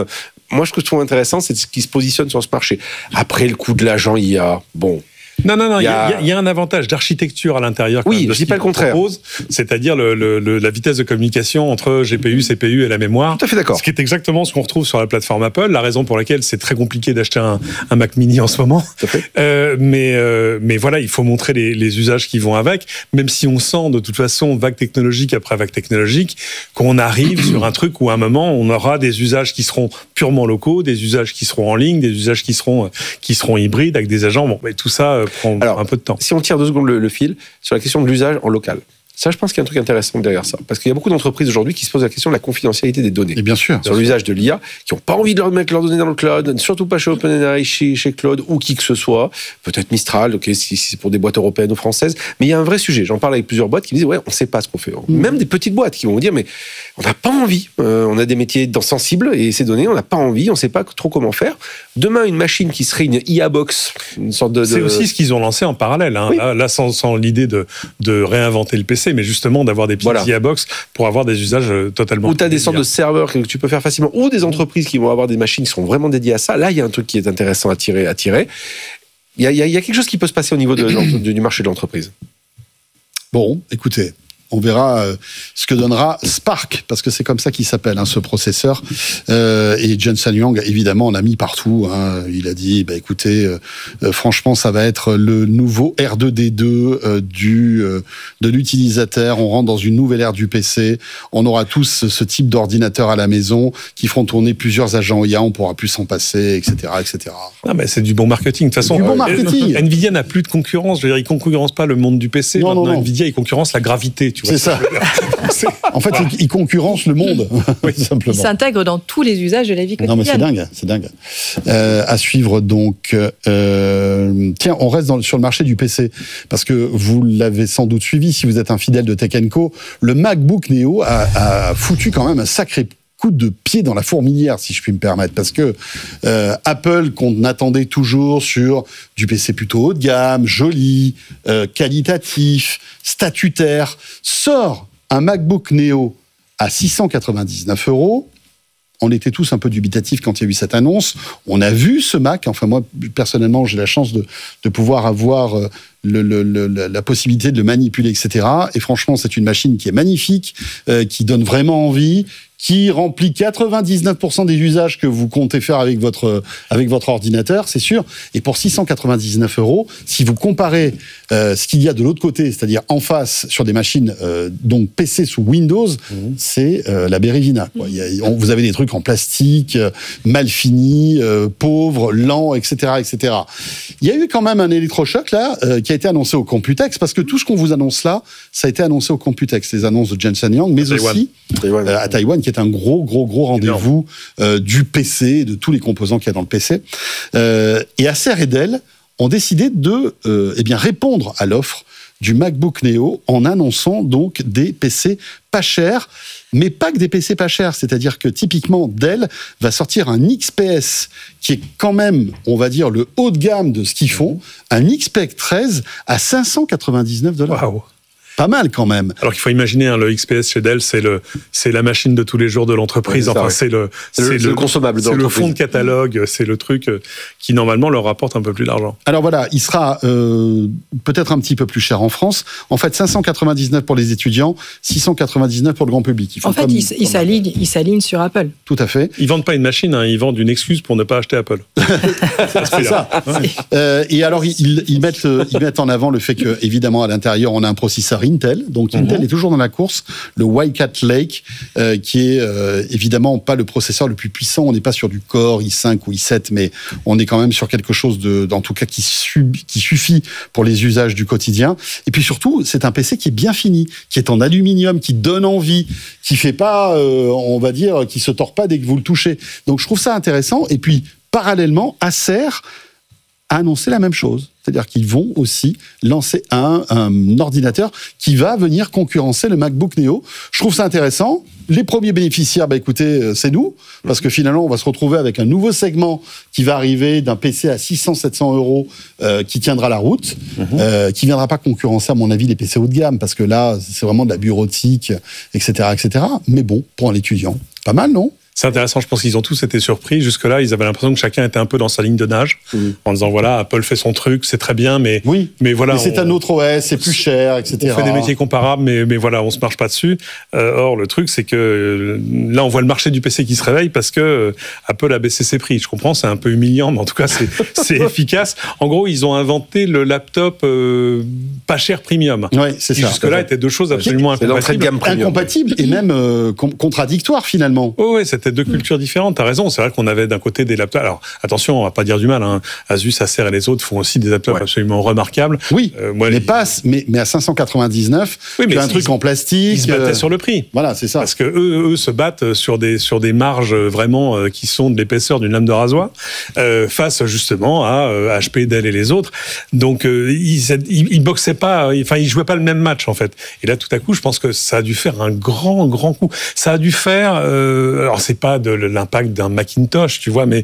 moi, ce que je trouve intéressant, c'est ce qui se positionne sur ce marché. Après, le coût de l'agent I A, bon... Non, non, non, il y, a... y, y a un avantage d'architecture à l'intérieur. Oui, de je dis pas le contraire. Propose, c'est-à-dire le, le, le, la vitesse de communication entre G P U, C P U et la mémoire. Tout à fait d'accord. Ce qui est exactement ce qu'on retrouve sur la plateforme Apple, la raison pour laquelle c'est très compliqué d'acheter un, un Mac mini en ce moment. Tout à fait. Euh, mais, euh, mais voilà, il faut montrer les, les usages qui vont avec, même si on sent de toute façon, vague technologique après vague technologique, qu'on arrive sur un truc où à un moment, on aura des usages qui seront purement locaux, des usages qui seront en ligne, des usages qui seront, qui seront hybrides avec des agents. Bon, mais tout ça prend Alors, un peu de temps. Si on tire deux secondes le, le fil sur la question de l'usage en local, ça, je pense qu'il y a un truc intéressant derrière ça. Parce qu'il y a beaucoup d'entreprises aujourd'hui qui se posent la question de la confidentialité des données. Et bien sûr. Sur l'usage de l'I A, qui n'ont pas envie de leur mettre leurs données dans le cloud, surtout pas chez OpenAI, chez, chez Claude ou qui que ce soit. Peut-être Mistral, ok, si, si c'est pour des boîtes européennes ou françaises. Mais il y a un vrai sujet. J'en parle avec plusieurs boîtes qui me disent, ouais, on ne sait pas ce qu'on fait. Mmh. Même des petites boîtes qui vont vous dire, mais on n'a pas envie. Euh, on a des métiers sensibles et ces données, on n'a pas envie, on ne sait pas trop comment faire. Demain, une machine qui serait une I A box, une sorte de. C'est de... aussi ce qu'ils ont lancé en parallèle. Hein. Oui. Là, là, sans, sans l'idée de, de réinventer le P C, mais justement d'avoir des petites voilà. I A box pour avoir des usages totalement... Ou tu as des sortes de serveurs que tu peux faire facilement, ou des entreprises qui vont avoir des machines qui seront vraiment dédiées à ça. Là, il y a un truc qui est intéressant à tirer. À tirer. Il, y a, il, y a, il y a quelque chose qui peut se passer au niveau de, de, du marché de l'entreprise. Bon, écoutez... On verra euh, ce que donnera Spark, parce que c'est comme ça qu'il s'appelle, hein, ce processeur. Euh, et Jensen Huang, évidemment, on l'a mis partout. Hein. Il a dit, bah, écoutez, euh, euh, franchement, ça va être le nouveau R deux D deux euh, du, euh, de l'utilisateur. On rentre dans une nouvelle ère du P C. On aura tous ce, ce type d'ordinateur à la maison qui feront tourner plusieurs agents I A. On pourra plus s'en passer, et cetera, et cetera. Ah, mais c'est du bon marketing. De toute façon, du bon marketing. Euh, Nvidia n'a plus de concurrence. Je veux dire, il concurrence pas le monde du P C. Non, Maintenant, non, non. Nvidia, il concurrence la gravité. Tu vois, c'est ça. En fait, voilà. il, il concurrence le monde, oui, simplement. Il s'intègre dans tous les usages de la vie quotidienne. Non, mais c'est dingue, c'est dingue. Euh, à suivre donc. Euh, tiens, on reste dans, sur le marché du P C parce que vous l'avez sans doute suivi si vous êtes un fidèle de Tech and Co. Le MacBook Neo a, a foutu quand même un sacré coup de pied dans la fourmilière, si je puis me permettre, parce que euh, Apple, qu'on attendait toujours sur du P C plutôt haut de gamme, joli, euh, qualitatif, statutaire, sort un MacBook Neo à six cent quatre-vingt-dix-neuf euros. On était tous un peu dubitatifs quand il y a eu cette annonce. On a vu ce Mac. Enfin, moi, personnellement, j'ai la chance de, de pouvoir avoir le, le, le, la possibilité de le manipuler, et cetera. Et franchement, c'est une machine qui est magnifique, euh, qui donne vraiment envie, qui remplit quatre-vingt-dix-neuf pour cent des usages que vous comptez faire avec votre, avec votre ordinateur, c'est sûr. Et pour six cent quatre-vingt-dix-neuf euros, si vous comparez euh, ce qu'il y a de l'autre côté, c'est-à-dire en face sur des machines euh, donc P C sous Windows, mmh. c'est euh, la Bérésina. Quoi. Il y a, on, vous avez des trucs en plastique, euh, mal finis, euh, pauvres, lents, et cetera, et cetera. Il y a eu quand même un électrochoc là euh, qui a été annoncé au Computex, parce que tout ce qu'on vous annonce là, ça a été annoncé au Computex, les annonces de Jensen Huang, mais Taïwan. aussi Taïwan. Euh, à Taïwan, qui est un gros, gros, gros rendez-vous euh, du P C, de tous les composants qu'il y a dans le P C. Euh, et Acer et Dell ont décidé de euh, eh bien, répondre à l'offre du MacBook Neo en annonçant donc des P C pas chers, mais pas que des P C pas chers. C'est-à-dire que typiquement, Dell va sortir un X P S qui est quand même, on va dire, le haut de gamme de ce qu'ils font, un X P S treize à cinq cent quatre-vingt-dix-neuf dollars. Wow. Pas mal quand même. Alors qu'il faut imaginer, hein, le X P S chez Dell, c'est le, c'est la machine de tous les jours de l'entreprise. Ouais, c'est enfin, ça, c'est le, c'est le, c'est le consommable. C'est le fond de catalogue, c'est le truc qui normalement leur rapporte un peu plus d'argent. Alors voilà, il sera euh, peut-être un petit peu plus cher en France. En fait, cinq cent quatre-vingt-dix-neuf pour les étudiants, six cent quatre-vingt-dix-neuf pour le grand public. En fait, comme, ils il comme s'alignent, il s'aligne sur Apple. Tout à fait. Ils vendent pas une machine, hein, ils vendent une excuse pour ne pas acheter Apple. C'est ça. Ouais. Euh, et alors, ils, ils, mettent, ils mettent en avant le fait que, évidemment, à l'intérieur, on a un processeur Intel. Donc, mm-hmm. Intel est toujours dans la course. Le Wildcat Lake, euh, qui est euh, évidemment pas le processeur le plus puissant. On n'est pas sur du Core i cinq ou i sept, mais on est quand même sur quelque chose de, en tout cas, qui, sub, qui suffit pour les usages du quotidien. Et puis surtout, c'est un P C qui est bien fini, qui est en aluminium, qui donne envie, qui fait pas, euh, on va dire, qui se tord pas dès que vous le touchez. Donc, je trouve ça intéressant. Et puis, parallèlement, Acer a annoncé la même chose. C'est-à-dire qu'ils vont aussi lancer un, un ordinateur qui va venir concurrencer le MacBook Neo. Je trouve ça intéressant. Les premiers bénéficiaires, bah écoutez, c'est nous, parce que finalement, on va se retrouver avec un nouveau segment qui va arriver d'un P C à six cents à sept cents euros euh, qui tiendra la route, mmh. euh, qui viendra pas concurrencer, à mon avis, les P C haut de gamme, parce que là, c'est vraiment de la bureautique, et cetera, et cetera. Mais bon, pour un étudiant, pas mal, non ? C'est intéressant, je pense qu'ils ont tous été surpris. Jusque-là, ils avaient l'impression que chacun était un peu dans sa ligne de nage, mmh. en disant voilà, Apple fait son truc, c'est très bien, mais oui, mais voilà, mais c'est on, un autre O S, c'est plus cher, et cetera. On fait des métiers comparables, mais mais voilà, on se marche pas dessus. Euh, or, le truc, c'est que euh, là, on voit le marché du P C qui se réveille parce que euh, Apple a baissé ses prix. Je comprends, c'est un peu humiliant, mais en tout cas, c'est c'est efficace. En gros, ils ont inventé le laptop euh, pas cher premium. Oui, c'est qui ça. Jusque-là, étaient deux choses absolument c'est incompatibles. De gamme incompatibles et même euh, contradictoires finalement. Oh, oui, c'était deux cultures différentes. T'as raison. C'est vrai qu'on avait d'un côté des laptops. Alors attention, on va pas dire du mal. Hein. Asus, Acer et les autres font aussi des laptops ouais. absolument remarquables. Oui. Euh, moi, mais les... pas, mais, mais à cinq cent quatre-vingt-dix-neuf, oui, mais tu as un truc ils, en plastique. Ils se battaient euh... sur le prix. Voilà, c'est ça. Parce que eux, eux se battent sur des sur des marges vraiment euh, qui sont de l'épaisseur d'une lame de rasoir, euh, face justement à euh, H P, Dell et les autres. Donc euh, ils, ils ils boxaient pas. Enfin, ils jouaient pas le même match en fait. Et là, tout à coup, je pense que ça a dû faire un grand grand coup. Ça a dû faire. Euh, alors c'est pas de l'impact d'un Macintosh, tu vois, mais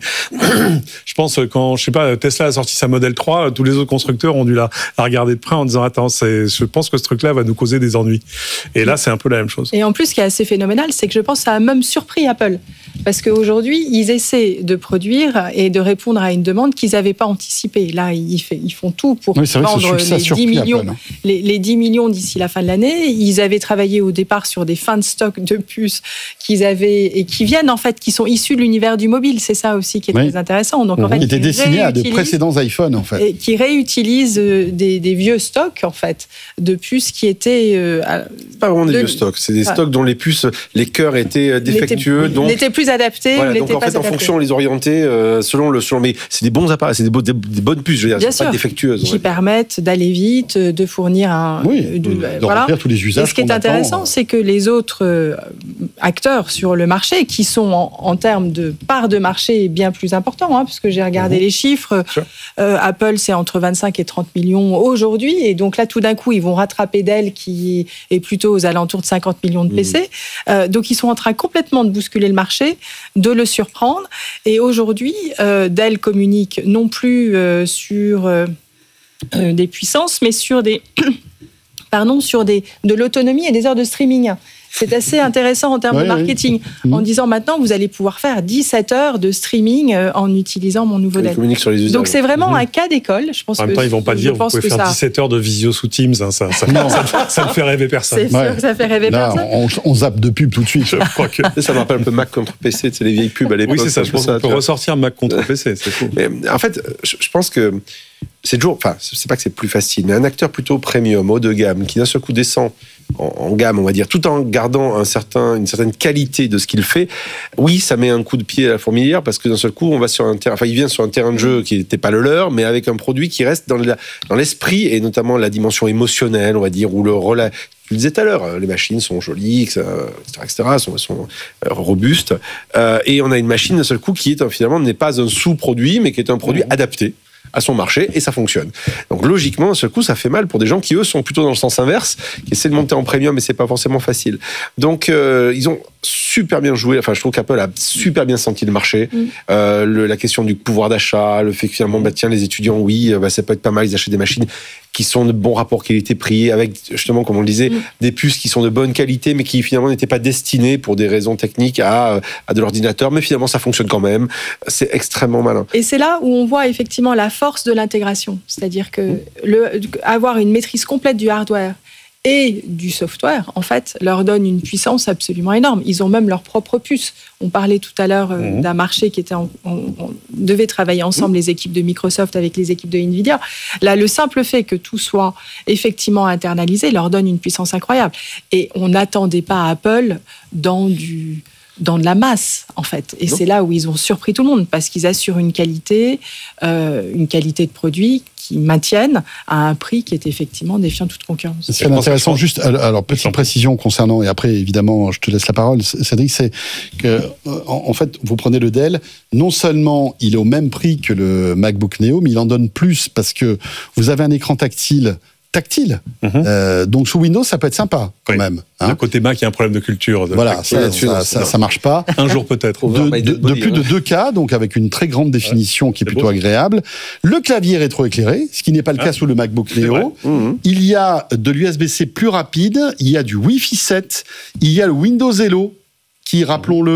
je pense quand je sais pas Tesla a sorti sa Model trois, tous les autres constructeurs ont dû la, la regarder de près en disant attends, c'est, je pense que ce truc-là va nous causer des ennuis. Et là, c'est un peu la même chose. Et en plus, ce qui est assez phénoménal, c'est que je pense que ça a même surpris Apple. Parce qu'aujourd'hui, ils essaient de produire et de répondre à une demande qu'ils n'avaient pas anticipée. Là, ils, fait, ils font tout pour oui, vendre ça, les, dix millions, les, les dix millions d'ici la fin de l'année. Ils avaient travaillé au départ sur des fins de stock de puces qu'ils avaient et qui viennent en fait, qui sont issus de l'univers du mobile. C'est ça aussi qui est oui. très intéressant. Donc, en fait, qui était destiné à de précédents iPhones, en fait. Et qui réutilisent des, des vieux stocks, en fait, de puces qui étaient... Euh, c'est pas vraiment des de, vieux stocks. C'est des ah. stocks dont les puces, les cœurs étaient défectueux. N'étaient, donc... n'étaient plus adaptés. Voilà, donc en fait, en fonction, on les orientait euh, selon le selon. Mais c'est des bons appareils, c'est des, des, des bonnes puces, je veux dire, bien c'est sûr, pas défectueuses. Qui d'aller d'aller vite, de fournir un. Oui, de, de, de voilà. remplir tous les usages. Et ce qui est attend, intéressant, euh... c'est que les autres euh, acteurs sur le marché, qui sont en, en termes de part de marché bien plus importants, hein, parce que j'ai regardé mmh. les chiffres, euh, Apple c'est entre vingt-cinq et trente millions aujourd'hui, et donc là tout d'un coup ils vont rattraper Dell qui est plutôt aux alentours de cinquante millions de P C. Mmh. Euh, donc ils sont en train complètement de bousculer le marché, de le surprendre. Et aujourd'hui, euh, Dell communique non plus euh, sur euh, euh, des puissances, mais sur des, pardon, sur des, de l'autonomie et des heures de streaming. C'est assez intéressant en termes oui, de marketing, oui. en disant maintenant vous allez pouvoir faire dix-sept heures de streaming en utilisant mon nouveau Dell. Sur les usages. Donc c'est vraiment mmh. un cas d'école. Je pense en même que temps, ils vont pas dire vous pouvez faire ça... dix-sept heures de visio sous Teams. Hein, ça, ça, ça, ça ne fait rêver personne. C'est sûr ouais. que ça fait rêver Là, personne. On, on zappe de pub tout de suite. Je crois que ça me rappelle un peu Mac contre P C, c'est les vieilles pubs à l'époque. Oui, c'est ça. Je pense qu'on peut ressortir Mac contre P C. C'est fou. Mais en fait, je pense que c'est toujours, enfin, c'est pas que c'est plus facile, mais un acteur plutôt premium, haut de gamme, qui d'un seul coup descend en, en gamme, on va dire, tout en gardant un certain, une certaine qualité de ce qu'il fait, oui, ça met un coup de pied à la fourmilière, parce que d'un seul coup, on va sur un terrain, enfin, il vient sur un terrain de jeu qui n'était pas le leur, mais avec un produit qui reste dans, la, dans l'esprit, et notamment la dimension émotionnelle, on va dire, ou le relais. Tu le disais tout à l'heure, les machines sont jolies, et cetera, et cetera, sont, sont robustes, euh, et on a une machine d'un seul coup qui est finalement n'est pas un sous-produit, mais qui est un produit adapté à son marché, et ça fonctionne. Donc logiquement, d'un seul coup, ça fait mal pour des gens qui, eux, sont plutôt dans le sens inverse, qui essaient de monter en premium, mais c'est pas forcément facile. Donc, euh, ils ont super bien joué. Enfin, je trouve qu'Apple a super bien senti le marché. Mm. Euh, le, la question du pouvoir d'achat, le fait que finalement, bah, tiens, les étudiants, oui, bah, ça peut être pas mal, ils achètent des machines qui sont de bons rapports qualité-prix, avec justement, comme on le disait, mm. des puces qui sont de bonne qualité, mais qui finalement n'étaient pas destinées pour des raisons techniques à, à de l'ordinateur, mais finalement ça fonctionne quand même. C'est extrêmement malin. Et c'est là où on voit effectivement la force de l'intégration, c'est-à-dire que mm. le, avoir une maîtrise complète du hardware et du software, en fait, leur donne une puissance absolument énorme. Ils ont même leur propre puce. On parlait tout à l'heure euh, mmh. d'un marché qui était... En, on, on devait travailler ensemble, mmh. les équipes de Microsoft avec les équipes de Nvidia. Là, le simple fait que tout soit effectivement internalisé leur donne une puissance incroyable. Et on n'attendait pas Apple dans du... dans de la masse, en fait. Et non. c'est là où ils ont surpris tout le monde, parce qu'ils assurent une qualité, euh, une qualité de produit qui maintiennent à un prix qui est effectivement défiant toute concurrence. C'est intéressant, juste, alors, petite précision concernant, et après, évidemment, je te laisse la parole, Cédric, c'est que, en, en fait, vous prenez le Dell, non seulement il est au même prix que le MacBook Neo, mais il en donne plus, parce que vous avez un écran tactile, tactile. Mm-hmm. Euh, donc sous Windows, ça peut être sympa quand oui. même. Hein. Le côté Mac, il y a un problème de culture. De voilà, ça, ça, ça, ça marche pas. Un jour peut-être. De, de, de, de plus de deux K, donc avec une très grande définition ouais, qui est, est plutôt beau, agréable. Le clavier rétroéclairé, ce qui n'est pas le ah, cas sous le MacBook Neo. Mm-hmm. Il y a de l'U S B-C plus rapide, il y a du Wi-Fi sept, il y a le Windows Hello, qui, rappelons-le,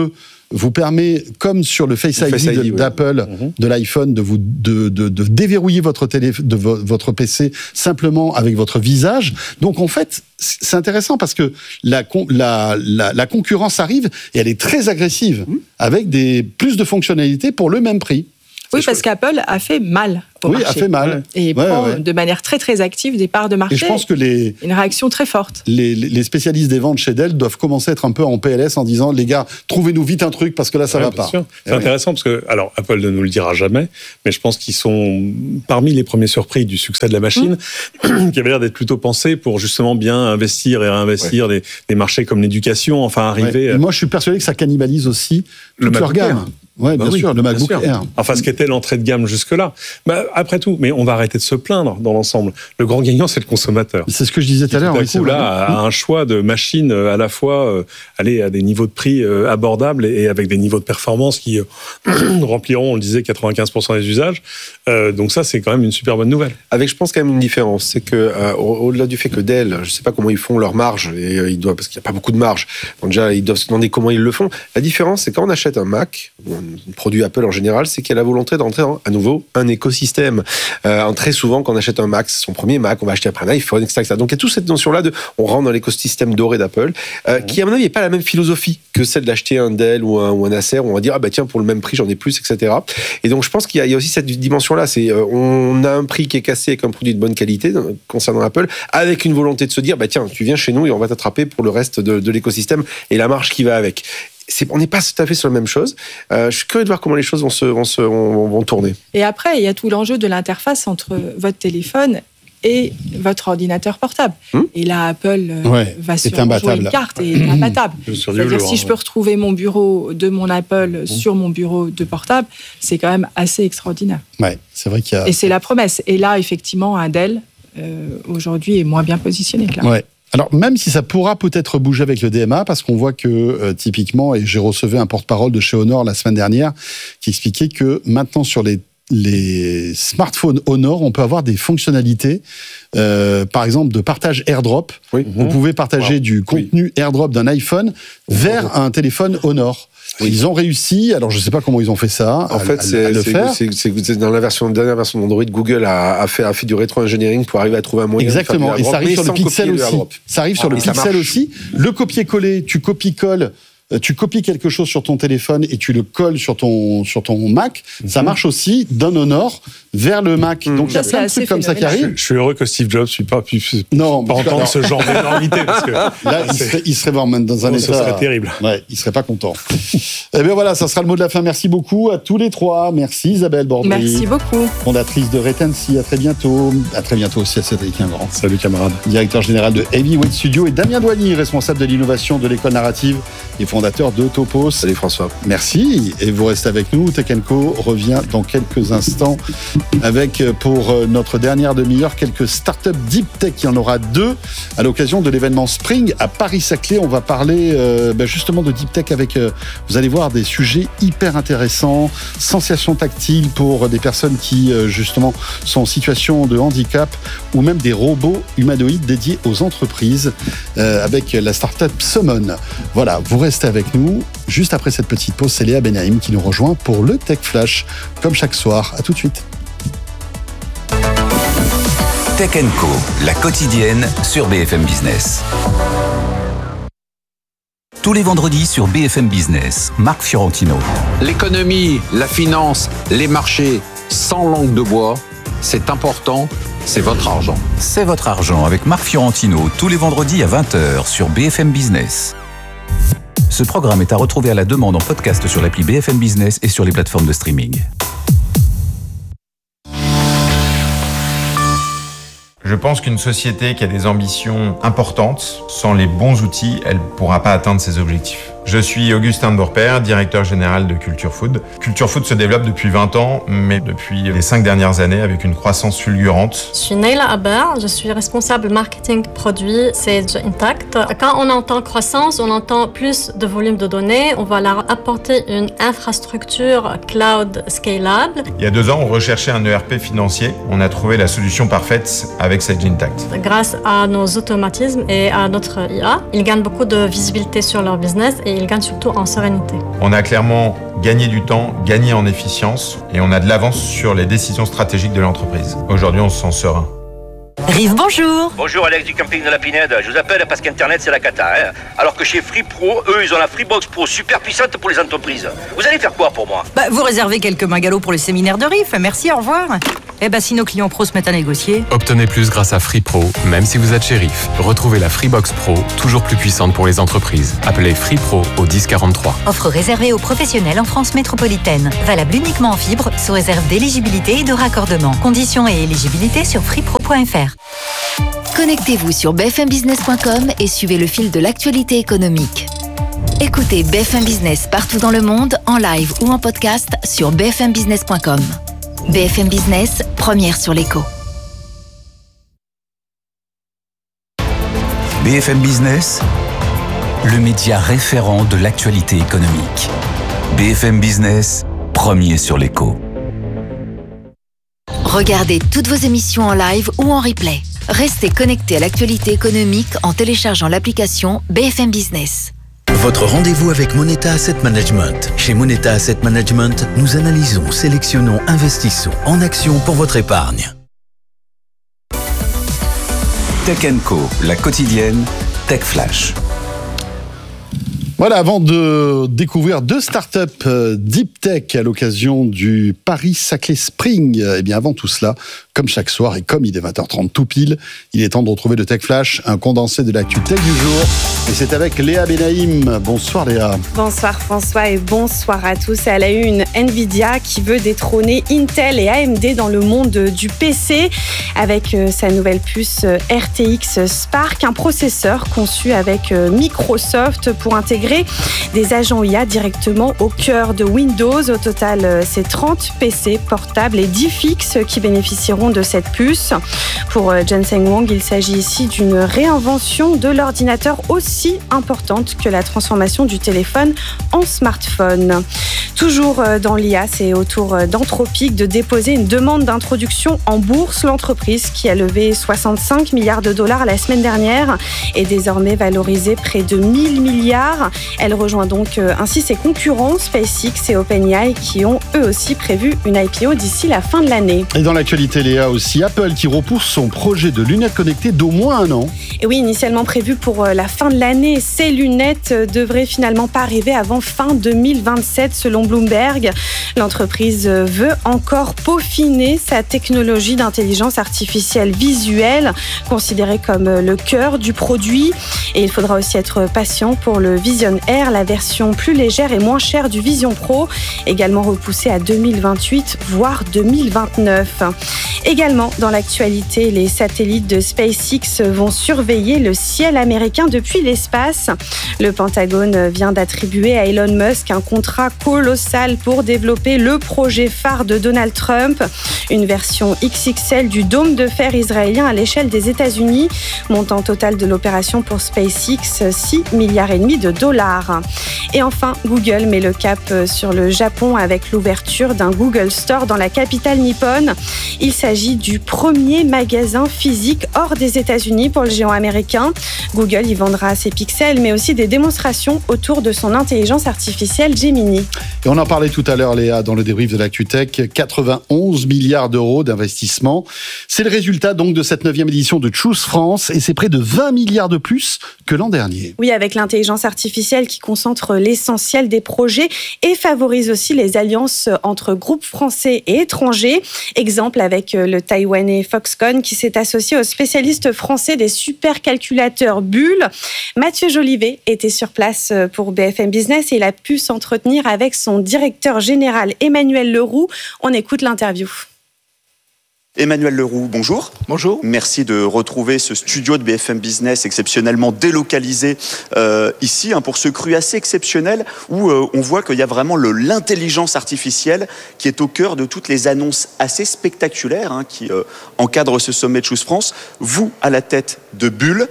vous permet, comme sur le Face I D, Face I D de, d'Apple, ouais. de l'iPhone, de vous de, de, de déverrouiller votre télé, de vo, votre P C simplement avec votre visage. Donc en fait, c'est intéressant parce que la, la, la, la concurrence arrive et elle est très agressive, mmh. avec des, plus de fonctionnalités pour le même prix. Oui, parce qu'Apple a fait mal au oui, marché. a fait mal. Et ouais, prend ouais. de manière très très active des parts de marché. Et je pense que les une réaction très forte. Les, les spécialistes des ventes chez Dell doivent commencer à être un peu en P L S en disant les gars, trouvez-nous vite un truc parce que là ça ouais, va pas. Sûr. C'est ouais. intéressant parce que alors Apple ne nous le dira jamais, mais je pense qu'ils sont parmi les premiers surpris du succès de la machine, mmh. qui avait l'air d'être plutôt pensé pour justement bien investir et réinvestir ouais. des, des marchés comme l'éducation, enfin arriver. Ouais. À... Moi je suis persuadé que ça cannibalise aussi le toute leur gamme. Oui, bien bah sûr, oui, le MacBook Air. Enfin, ce qu'était l'entrée de gamme jusque-là. Bah, après tout, mais on va arrêter de se plaindre dans l'ensemble. Le grand gagnant, c'est le consommateur. C'est ce que je disais tout à l'heure. Tout à oui, coup, là, a un choix de machines à la fois euh, aller à des niveaux de prix euh, abordables et avec des niveaux de performance qui euh, rempliront, on le disait, quatre-vingt-quinze pour cent des usages. Euh, donc ça, c'est quand même une super bonne nouvelle. Avec, je pense, quand même une différence. C'est que, euh, au-delà du fait que Dell, je ne sais pas comment ils font leur marge, et, euh, ils doivent, parce qu'il n'y a pas beaucoup de marge. Donc déjà, ils doivent se demander comment ils le font. La différence, c'est quand on achète un Mac, un produit Apple en général, c'est qu'il y a la volonté d'entrer dans, à nouveau, un écosystème. Euh, très souvent, quand on achète un Mac, son premier Mac, on va acheter après un iPhone, et cetera, et cetera. Donc il y a toute cette notion-là de, on rentre dans l'écosystème doré d'Apple, euh, mmh. qui à mon avis n'est pas la même philosophie que celle d'acheter un Dell ou un, ou un Acer, où on va dire ah bah tiens pour le même prix j'en ai plus, et cetera. Et donc je pense qu'il y a, il y a aussi cette dimension-là, c'est euh, on a un prix qui est cassé avec un produit de bonne qualité euh, concernant Apple, avec une volonté de se dire bah tiens tu viens chez nous et on va t'attraper pour le reste de, de l'écosystème et la marge qui va avec. C'est, on n'est pas tout à fait sur la même chose. Euh, je suis curieux de voir comment les choses vont, se, vont, se, vont, vont tourner. Et après, il y a tout l'enjeu de l'interface entre votre téléphone et votre ordinateur portable. Hum et là, Apple ouais, va sur jouer une carte et est imbattable. C'est-à-dire si je peux retrouver mon bureau de mon Apple hum. sur mon bureau de portable, c'est quand même assez extraordinaire. Ouais, c'est vrai qu'il y a... Et c'est la promesse. Et là, effectivement, un Dell, euh, aujourd'hui, est moins bien positionné que là. Ouais. Alors, même si ça pourra peut-être bouger avec le D M A, parce qu'on voit que, euh, typiquement, et j'ai reçu un porte-parole de chez Honor la semaine dernière, qui expliquait que maintenant, sur les, les smartphones Honor, on peut avoir des fonctionnalités, euh, par exemple, de partage AirDrop. Oui. Vous mmh. pouvez partager wow. du contenu oui. AirDrop d'un iPhone vers mmh. un téléphone Honor. Oui. Ils ont réussi, alors je ne sais pas comment ils ont fait ça. En à, fait, à, c'est, à le c'est, faire. C'est, c'est, c'est dans la version, dernière version d'Android, Google a, a, fait, a fait du rétro-engineering pour arriver à trouver un moyen. Exactement, de faire et ça arrive sur le Pixel aussi. Ça arrive ah, sur le Pixel aussi. Le copier-coller, tu copies-colles. Tu copies quelque chose sur ton téléphone et tu le colles sur ton, sur ton Mac, mm-hmm. ça marche aussi d'un Honor vers le Mac. Mm-hmm. Donc il y a plein de trucs comme ça qui arrivent. Je, je suis heureux que Steve Jobs ne pas pu non, pas entendre alors... ce genre d'énormité. Parce que là, il serait, il serait vraiment dans un oh, état... Ce serait terrible. Ouais, il ne serait pas content. Eh bien voilà, ça sera le mot de la fin. Merci beaucoup à tous les trois. Merci Isabelle Bordry. Merci beaucoup. Fondatrice de Retency. À très bientôt. À très bientôt aussi à Cédric Ingrand. Salut camarade. Directeur général de Heavyweight Studio. Et Damien Douany, responsable de l'innovation de l'école narrative et fondateur de Topo. Salut François. Merci et vous restez avec nous. Tech and Co revient dans quelques instants avec pour notre dernière demi-heure quelques startups deep tech. Il y en aura deux à l'occasion de l'événement Spring à Paris-Saclay. On va parler euh, ben justement de deep tech avec, euh, vous allez voir, des sujets hyper intéressants, sensations tactiles pour des personnes qui euh, justement sont en situation de handicap ou même des robots humanoïdes dédiés aux entreprises euh, avec la startup Summon. Voilà, vous restez avec nous. Juste après cette petite pause, c'est Léa Benaïm qui nous rejoint pour le Tech Flash, comme chaque soir. À tout de suite. Tech and Co, la quotidienne sur B F M Business. Tous les vendredis sur B F M Business, Marc Fiorentino. L'économie, la finance, les marchés, sans langue de bois, c'est important, c'est votre argent. C'est votre argent avec Marc Fiorentino, tous les vendredis à vingt heures sur B F M Business. Ce programme est à retrouver à la demande en podcast sur l'appli B F M Business et sur les plateformes de streaming. Je pense qu'une société qui a des ambitions importantes, sans les bons outils, elle ne pourra pas atteindre ses objectifs. Je suis Augustin de Bourpère, directeur général de Culture Food. Culture Food se développe depuis vingt ans, mais depuis les cinq dernières années avec une croissance fulgurante. Je suis Neila Aber, je suis responsable marketing produit Sage Intact. Quand on entend croissance, on entend plus de volume de données. On va leur apporter une infrastructure cloud scalable. Il y a deux ans, on recherchait un E R P financier. On a trouvé la solution parfaite avec Sage Intact. Grâce à nos automatismes et à notre I A, ils gagnent beaucoup de visibilité sur leur business et ils gagnent surtout en sérénité. On a clairement gagné du temps, gagné en efficience et on a de l'avance sur les décisions stratégiques de l'entreprise. Aujourd'hui, on se sent serein. Rive, bonjour. Bonjour, Alex du camping de la Pinède. Je vous appelle parce qu'Internet, c'est la cata. Hein. Alors que chez Free Pro, eux, ils ont la Freebox Pro super puissante pour les entreprises. Vous allez faire quoi pour moi? Bah, vous réservez quelques bungalows pour le séminaire de Riff. Merci, au revoir. Eh ben, si nos clients pros se mettent à négocier. Obtenez plus grâce à Free Pro, même si vous êtes chez Riff. Retrouvez la Freebox Pro, toujours plus puissante pour les entreprises. Appelez Free Pro au dix quarante-trois. Offre réservée aux professionnels en France métropolitaine. Valable uniquement en fibre, sous réserve d'éligibilité et de raccordement. Conditions et éligibilité sur freepro point f r. Connectez-vous sur b f m business point com et suivez le fil de l'actualité économique. Écoutez B F M Business partout dans le monde, en live ou en podcast sur b f m business point com. B F M Business, première sur l'écho. B F M Business, le média référent de l'actualité économique. B F M Business, premier sur l'écho. Regardez toutes vos émissions en live ou en replay. Restez connectés à l'actualité économique en téléchargeant l'application B F M Business. Votre rendez-vous avec Moneta Asset Management. Chez Moneta Asset Management, nous analysons, sélectionnons, investissons en actions pour votre épargne. Tech and Co, la quotidienne Tech Flash. Voilà, avant de découvrir deux startups euh, Deep Tech à l'occasion du Paris-Saclay Spring, eh bien avant tout cela, comme chaque soir et comme il est vingt heures trente tout pile, il est temps de retrouver le Tech Flash, un condensé de l'actu tech du jour. Et c'est avec Léa Benaïm. Bonsoir Léa. Bonsoir François et bonsoir à tous. Elle a eu une Nvidia qui veut détrôner Intel et A M D dans le monde du P C avec sa nouvelle puce R T X Spark, un processeur conçu avec Microsoft pour intégrer des agents I A directement au cœur de Windows. Au total, c'est trente P C portables et dix fixes qui bénéficieront de cette puce. Pour Jensen Huang, il s'agit ici d'une réinvention de l'ordinateur aussi importante que la transformation du téléphone en smartphone. Toujours dans l'I A, c'est au tour d'Anthropic de déposer une demande d'introduction en bourse. L'entreprise, qui a levé soixante-cinq milliards de dollars la semaine dernière, est désormais valorisée près de mille milliards. Elle rejoint donc ainsi ses concurrents SpaceX et OpenAI qui ont eux aussi prévu une I P O d'ici la fin de l'année. Et dans l'actualité Léa aussi, Apple qui repousse son projet de lunettes connectées d'au moins un an. Et oui, initialement prévu pour la fin de l'année, ces lunettes devraient finalement pas arriver avant fin deux mille vingt-sept selon Bloomberg. L'entreprise veut encore peaufiner sa technologie d'intelligence artificielle visuelle, considérée comme le cœur du produit. Et il faudra aussi être patient pour le Vision Air, la version plus légère et moins chère du Vision Pro, également repoussée à deux mille vingt-huit, voire deux mille vingt-neuf. Également, dans l'actualité, les satellites de SpaceX vont surveiller le ciel américain depuis l'espace. Le Pentagone vient d'attribuer à Elon Musk un contrat colossal pour développer le projet phare de Donald Trump, une version X X L du dôme de fer israélien à l'échelle des États-Unis. Montant total de l'opération pour SpaceX, six milliards et demi de dollars. Et enfin, Google met le cap sur le Japon avec l'ouverture d'un Google Store dans la capitale nippone. Il s'agit du premier magasin physique hors des États-Unis pour le géant américain. Google y vendra ses pixels, mais aussi des démonstrations autour de son intelligence artificielle Gemini. Et on en parlait tout à l'heure, Léa, dans le débrief de l'ActuTech, quatre-vingt-onze milliards d'euros d'investissement. C'est le résultat donc de cette neuvième édition de Choose France et c'est près de vingt milliards de plus que l'an dernier. Oui, avec l'intelligence artificielle qui concentre l'essentiel des projets et favorise aussi les alliances entre groupes français et étrangers. Exemple avec le taïwanais Foxconn qui s'est associé aux spécialistes français des supercalculateurs Bull. Mathieu Jolivet était sur place pour B F M Business et il a pu s'entretenir avec son directeur général Emmanuel Leroux. On écoute l'interview. Emmanuel Leroux, bonjour. Bonjour. Merci de retrouver ce studio de B F M Business exceptionnellement délocalisé euh, ici hein, pour ce cru assez exceptionnel où euh, on voit qu'il y a vraiment le, l'intelligence artificielle qui est au cœur de toutes les annonces assez spectaculaires hein, qui euh, encadrent ce sommet de Choose France. Vous, à la tête de Bull,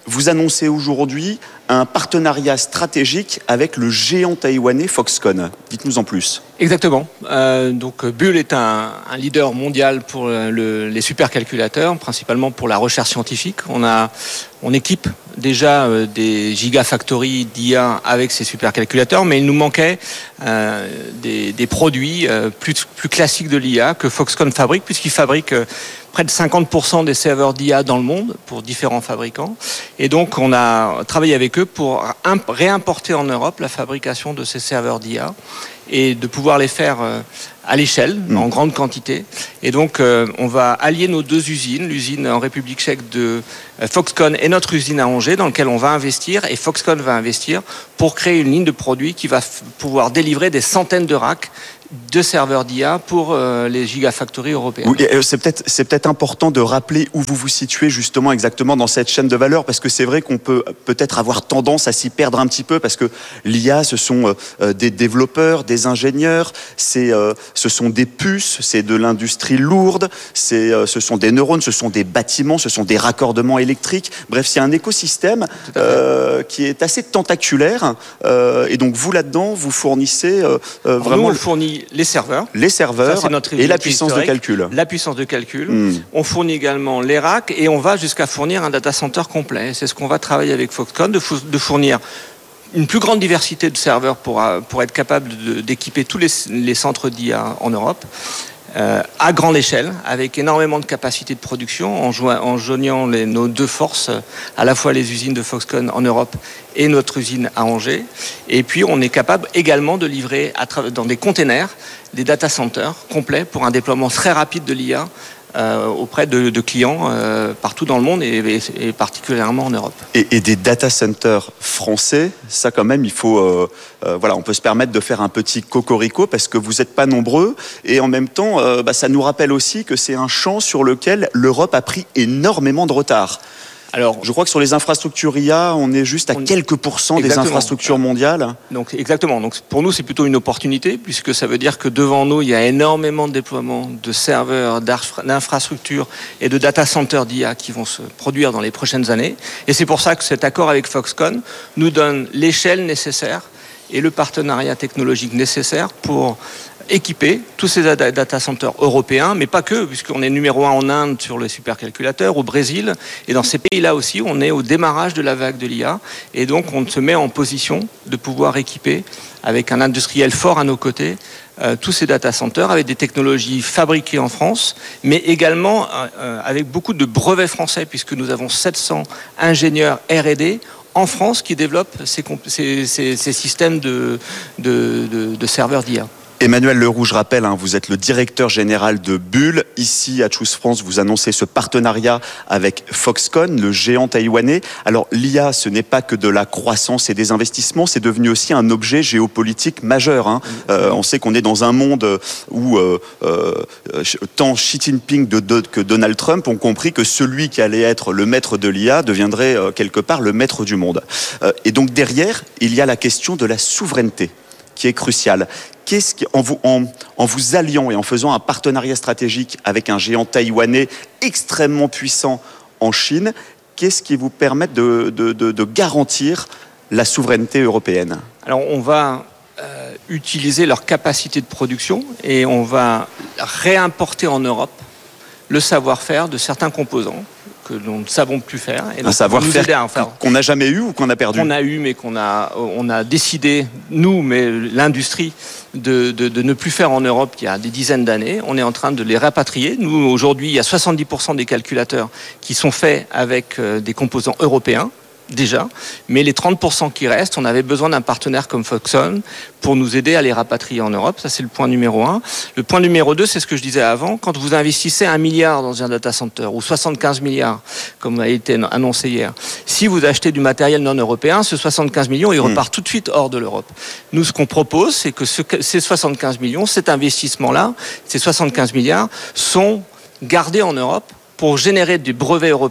vous annoncez aujourd'hui un partenariat stratégique avec le géant taïwanais Foxconn. Dites-nous en plus. Exactement. Euh, donc Bull est un, un leader mondial pour le, les supercalculateurs, principalement pour la recherche scientifique. On a, on équipe déjà euh, des gigafactories d'I A avec ces supercalculateurs, mais il nous manquait euh, des, des produits euh, plus, plus classiques de l'I A que Foxconn fabrique, puisqu'il fabrique euh, près de cinquante pour cent des serveurs d'I A dans le monde pour différents fabricants. Et donc, on a travaillé avec eux pour réimporter en Europe la fabrication de ces serveurs d'I A et de pouvoir les faire à l'échelle, mmh. en grande quantité. Et donc, euh, on va allier nos deux usines, l'usine en République tchèque de Foxconn et notre usine à Angers, dans laquelle on va investir, et Foxconn va investir pour créer une ligne de produits qui va f- pouvoir délivrer des centaines de racks de serveurs d'I A pour euh, les gigafactories européennes. Oui, c'est peut-être, c'est peut-être important de rappeler où vous vous situez justement exactement dans cette chaîne de valeur, parce que c'est vrai qu'on peut peut-être avoir tendance à s'y perdre un petit peu, parce que l'I A, ce sont euh, des développeurs, des ingénieurs, c'est, euh, ce sont des puces, c'est de l'industrie lourde, c'est, euh, ce sont des neurones, ce sont des bâtiments, ce sont des raccordements électriques. Bref, c'est un écosystème euh, qui est assez tentaculaire. Euh, et donc vous là-dedans, vous fournissez euh, euh, vraiment... Nous, on fournit les serveurs, les serveurs ça, notre et la puissance de calcul. La puissance de calcul. Mmh. On fournit également les racks et on va jusqu'à fournir un data center complet. C'est ce qu'on va travailler avec Foxconn, de, fou- de fournir une plus grande diversité de serveurs pour, pour être capable de, d'équiper tous les, les centres d'I A en Europe. Euh, à grande échelle, avec énormément de capacité de production, en, jo- en joignant les, nos deux forces, à la fois les usines de Foxconn en Europe et notre usine à Angers. Et puis, on est capable également de livrer à tra- dans des containers des data centers complets pour un déploiement très rapide de l'I A euh, auprès de, de clients euh, partout dans le monde et, et, et particulièrement en Europe. Et, et des data centers français, ça quand même, il faut, euh, euh, voilà, on peut se permettre de faire un petit cocorico parce que vous n'êtes pas nombreux et en même temps, euh, bah, ça nous rappelle aussi que c'est un champ sur lequel l'Europe a pris énormément de retard. Alors, je crois que sur les infrastructures I A, on est juste à on... quelques pourcents exactement. Des infrastructures mondiales. Donc, exactement. Donc, pour nous, c'est plutôt une opportunité, puisque ça veut dire que devant nous, il y a énormément de déploiements de serveurs, d'infrastructures et de data centers d'I A qui vont se produire dans les prochaines années. Et c'est pour ça que cet accord avec Foxconn nous donne l'échelle nécessaire et le partenariat technologique nécessaire pour équiper tous ces data centers européens, mais pas que, puisqu'on est numéro un en Inde sur les supercalculateurs, au Brésil, et dans ces pays-là aussi, on est au démarrage de la vague de l'I A, et donc on se met en position de pouvoir équiper, avec un industriel fort à nos côtés, euh, tous ces data centers, avec des technologies fabriquées en France, mais également euh, avec beaucoup de brevets français, puisque nous avons sept cents ingénieurs R et D en France qui développent ces, ces, ces, ces systèmes de, de, de, de serveurs d'I A. Emmanuel Leroux, je rappelle, hein, vous êtes le directeur général de Bull. Ici, à Choose France, vous annoncez ce partenariat avec Foxconn, le géant taïwanais. Alors, l'I A, ce n'est pas que de la croissance et des investissements, c'est devenu aussi un objet géopolitique majeur. Hein. Euh, on sait qu'on est dans un monde où euh, euh, tant Xi Jinping de, de, que Donald Trump ont compris que celui qui allait être le maître de l'I A deviendrait euh, quelque part le maître du monde. Euh, et donc, derrière, il y a la question de la souveraineté qui est cruciale. Qu'est-ce qui, en, vous, en, en vous alliant et en faisant un partenariat stratégique avec un géant taïwanais extrêmement puissant en Chine, qu'est-ce qui vous permet de, de, de, de garantir la souveraineté européenne ? Alors, on va euh, utiliser leur capacité de production et on va réimporter en Europe le savoir-faire de certains composants que nous ne savons plus faire. Et un savoir-faire qu'on n'a jamais eu ou qu'on a perdu ? Qu'on a eu, mais qu'on a, on a décidé, nous, mais l'industrie, de, de, de ne plus faire en Europe il y a des dizaines d'années. On est en train de les rapatrier. Nous, aujourd'hui, il y a soixante-dix pour cent des calculateurs qui sont faits avec euh, des composants européens, déjà, mais les trente pour cent qui restent, on avait besoin d'un partenaire comme Foxconn pour nous aider à les rapatrier en Europe. Ça, c'est le point numéro un. Le point numéro deux, c'est ce que je disais avant. Quand vous investissez un milliard dans un data center ou soixante-quinze milliards, comme a été annoncé hier, si vous achetez du matériel non européen, ce soixante-quinze millions, il repart mmh. tout de suite hors de l'Europe. Nous, ce qu'on propose, c'est que ce, ces soixante-quinze millions, cet investissement-là, ces soixante-quinze milliards, sont gardés en Europe pour générer des brevets européens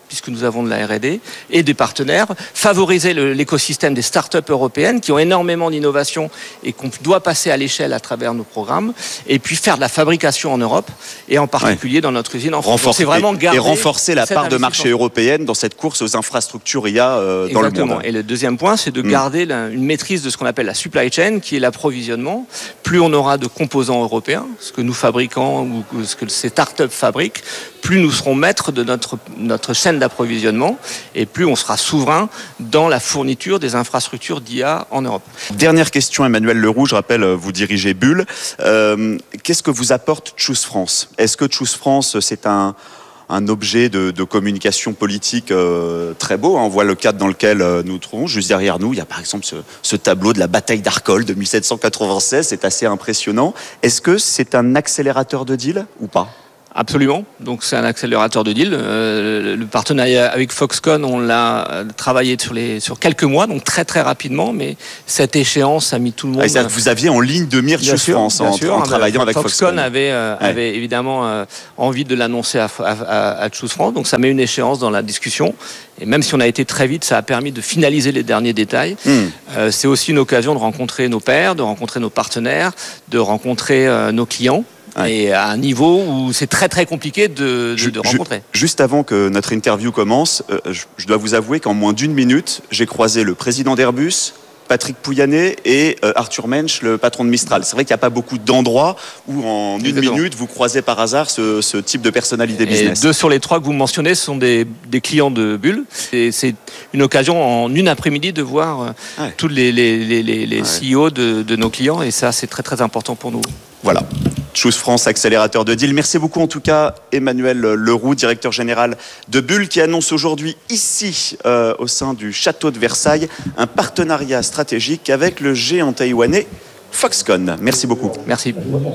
puisque nous avons de la R et D, et des partenaires, favoriser le, l'écosystème des startups européennes qui ont énormément d'innovation et qu'on doit passer à l'échelle à travers nos programmes, et puis faire de la fabrication en Europe, et en particulier ouais. dans notre usine en France. Renforcer, Donc, c'est vraiment et, et renforcer la part de marché européen européenne dans cette course aux infrastructures I A euh, dans Exactement. le monde. Et le deuxième point, c'est de garder mmh. la, une maîtrise de ce qu'on appelle la supply chain, qui est l'approvisionnement. Plus on aura de composants européens, ce que nous fabriquons ou ce que ces startups fabriquent, plus nous serons maîtres de notre, notre chaîne d'approvisionnement et plus on sera souverain dans la fourniture des infrastructures d'I A en Europe. Dernière question, Emmanuel Leroux, je rappelle, vous dirigez Bull. Euh, qu'est-ce que vous apporte Choose France ? Est-ce que Choose France, c'est un... un objet de, de communication politique euh, très beau. On voit le cadre dans lequel euh, nous nous trouvons. Juste derrière nous, il y a par exemple ce, ce tableau de la bataille d'Arcole de mille sept cent quatre-vingt-seize. C'est assez impressionnant. Est-ce que c'est un accélérateur de deal ou pas ? Absolument. Donc c'est un accélérateur de deal. Euh, le partenariat avec Foxconn, on l'a travaillé sur les sur quelques mois, donc très très rapidement. Mais cette échéance a mis tout le monde. Ah, ça, vous aviez en ligne de mire Choose France en, en travaillant avec Foxconn. Foxconn avait euh, ouais. avait évidemment euh, envie de l'annoncer à, à, à Choose France. Donc ça met une échéance dans la discussion. Et même si on a été très vite, ça a permis de finaliser les derniers détails. Mmh. Euh, c'est aussi une occasion de rencontrer nos pairs, de rencontrer nos partenaires, de rencontrer euh, nos clients. Ouais. Et à un niveau où c'est très très compliqué de, de, de rencontrer. Juste avant que notre interview commence, euh, je, je dois vous avouer qu'en moins d'une minute, j'ai croisé le président d'Airbus, Patrick Pouyanné et euh, Arthur Mensch, le patron de Mistral. C'est vrai qu'il n'y a pas beaucoup d'endroits où en une minute, vous croisez par hasard ce, ce type de personnalité business. Et deux sur les trois que vous mentionnez sont des, des clients de Bull. Et c'est une occasion en une après-midi de voir euh, ouais. tous les, les, les, les, les ouais. C E O de, de nos clients. Et ça, c'est très très important pour nous. Voilà. Choose France, accélérateur de deal. Merci beaucoup en tout cas Emmanuel Leroux, directeur général de Bull, qui annonce aujourd'hui ici, euh, au sein du château de Versailles, un partenariat stratégique avec le géant taïwanais Foxconn. Merci beaucoup. Merci.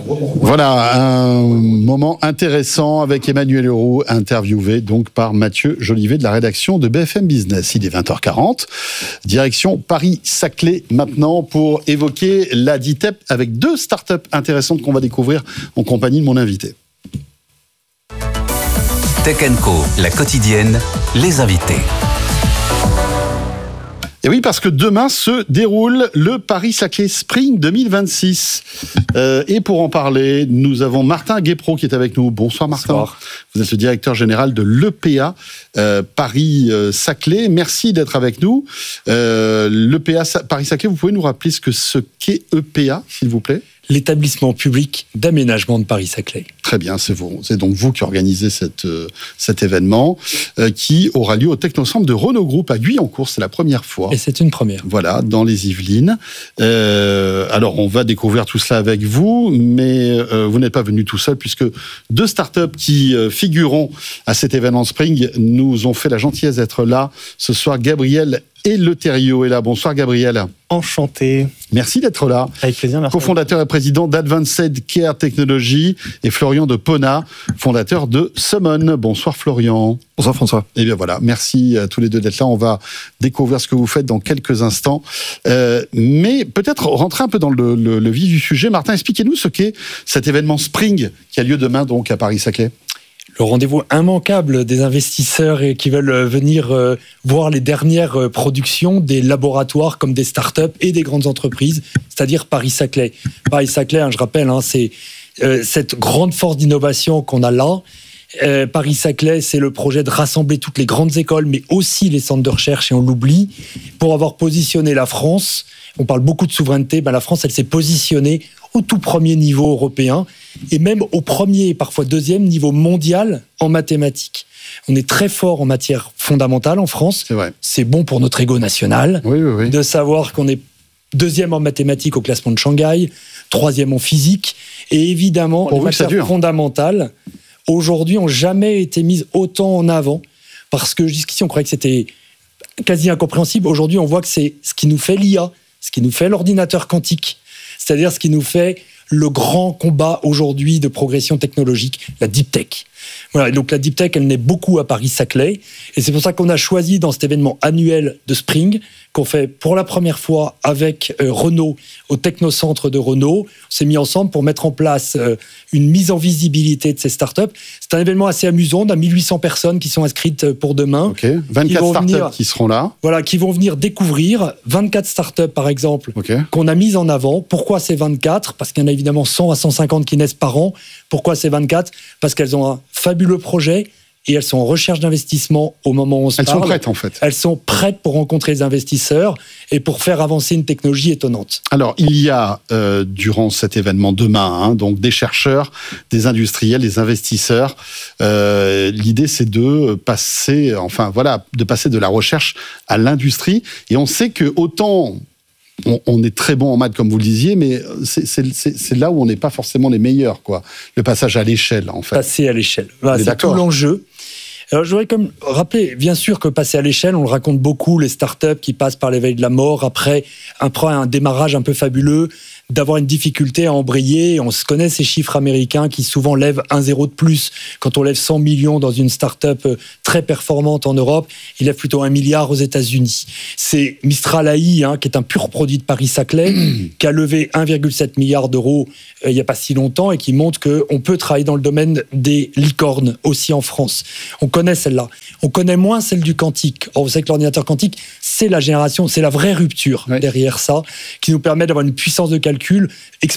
Voilà, un moment intéressant avec Emmanuel Leroux, interviewé donc par Mathieu Jolivet de la rédaction de B F M Business. Il est vingt heures quarante. Direction Paris-Saclay maintenant pour évoquer la D I T E P avec deux startups intéressantes qu'on va découvrir en compagnie de mon invité. Tech and Co, la quotidienne, les invités. Et oui, parce que demain se déroule le Paris-Saclay Spring deux mille vingt-six. Euh, et pour en parler, nous avons Martin Guépro qui est avec nous. Bonsoir Martin. Bonsoir. Vous êtes le directeur général de l'E P A euh, Paris-Saclay. Merci d'être avec nous. Euh, L'E P A Paris-Saclay, vous pouvez nous rappeler ce que ce qu'est E P A, s'il vous plaît ? L'établissement public d'aménagement de Paris-Saclay. Très bien, c'est vous. C'est donc vous qui organisez cette, euh, cet événement euh, qui aura lieu au Technocentre de Renault Group à Guyancourt. C'est la première fois. Et c'est une première. Voilà, dans les Yvelines. Euh, alors, on va découvrir tout cela avec vous, mais euh, vous n'êtes pas venu tout seul puisque deux startups qui euh, figureront à cet événement Spring nous ont fait la gentillesse d'être là ce soir. Gabriel Eleuterio est là. Bonsoir Gabriel. Enchanté. Merci d'être là. Avec plaisir, merci. Co-fondateur et président d'Advanced Care Technology et Florian de Pona, fondateur de Summon. Bonsoir Florian. Bonsoir François. Et bien voilà, merci à tous les deux d'être là. On va découvrir ce que vous faites dans quelques instants. Euh, mais peut-être rentrer un peu dans le, le, le vif du sujet. Martin, expliquez-nous ce qu'est cet événement Spring qui a lieu demain donc à Paris-Saclay. Le rendez-vous immanquable des investisseurs qui veulent venir voir les dernières productions des laboratoires comme des startups et des grandes entreprises, c'est-à-dire Paris-Saclay. Paris-Saclay, hein, je rappelle, hein, c'est euh, cette grande force d'innovation qu'on a là. Euh, Paris-Saclay, c'est le projet de rassembler toutes les grandes écoles, mais aussi les centres de recherche, et on l'oublie, pour avoir positionné la France. On parle beaucoup de souveraineté, ben la France, elle s'est positionnée au tout premier niveau européen, et même au premier et parfois deuxième niveau mondial en mathématiques. On est très fort en matière fondamentale en France. C'est vrai. C'est bon pour notre ego national oui, oui, oui. de savoir qu'on est deuxième en mathématiques au classement de Shanghai, troisième en physique, et évidemment, pour les matières fondamentales, aujourd'hui, n'ont jamais été mises autant en avant, parce que jusqu'ici, on croyait que c'était quasi incompréhensible. Aujourd'hui, on voit que c'est ce qui nous fait l'I A, ce qui nous fait l'ordinateur quantique, c'est-à-dire ce qui nous fait le grand combat aujourd'hui de progression technologique, la deep tech. Voilà, et donc la Deep Tech, elle naît beaucoup à Paris-Saclay. Et c'est pour ça qu'on a choisi dans cet événement annuel de Spring, qu'on fait pour la première fois avec euh, Renault, au Technocentre de Renault. On s'est mis ensemble pour mettre en place euh, une mise en visibilité de ces startups. C'est un événement assez amusant. On a mille huit cents personnes qui sont inscrites pour demain. Okay. vingt-quatre startups venir, qui seront là. Voilà, qui vont venir découvrir vingt-quatre startups, par exemple, okay. qu'on a mises en avant. Pourquoi ces vingt-quatre ? Parce qu'il y en a évidemment cent à cent cinquante qui naissent par an. Pourquoi ces vingt-quatre ? Parce qu'elles ont un fabuleux projet et elles sont en recherche d'investissement au moment où on se elles parle. Elles sont prêtes, en fait. Elles sont prêtes pour rencontrer les investisseurs et pour faire avancer une technologie étonnante. Alors, il y a, euh, durant cet événement demain, hein, donc des chercheurs, des industriels, des investisseurs. Euh, l'idée, c'est de passer, enfin, voilà, de passer de la recherche à l'industrie. Et on sait que autant... On, on est très bon en maths, comme vous le disiez, mais c'est, c'est, c'est, c'est là où on n'est pas forcément les meilleurs, quoi. Le passage à l'échelle, en fait. Passer à l'échelle. Voilà, c'est d'accord. Tout l'enjeu. Alors, je voudrais comme rappeler, bien sûr que passer à l'échelle, on le raconte beaucoup, les startups qui passent par l'éveil de la mort, après, après un démarrage un peu fabuleux, d'avoir une difficulté à embrayer. On se connaît ces chiffres américains qui souvent lèvent un zéro de plus. Quand on lève cent millions dans une start-up très performante en Europe, il lève plutôt un milliard aux États-Unis. C'est Mistral A I, hein, qui est un pur produit de Paris-Saclay, qui a levé un virgule sept milliard d'euros euh, il n'y a pas si longtemps et qui montre qu'on peut travailler dans le domaine des licornes aussi en France. On connaît celle-là. On connaît moins celle du quantique. Or, vous savez que l'ordinateur quantique, c'est la génération, c'est la vraie rupture ouais. derrière ça, qui nous permet d'avoir une puissance de calcul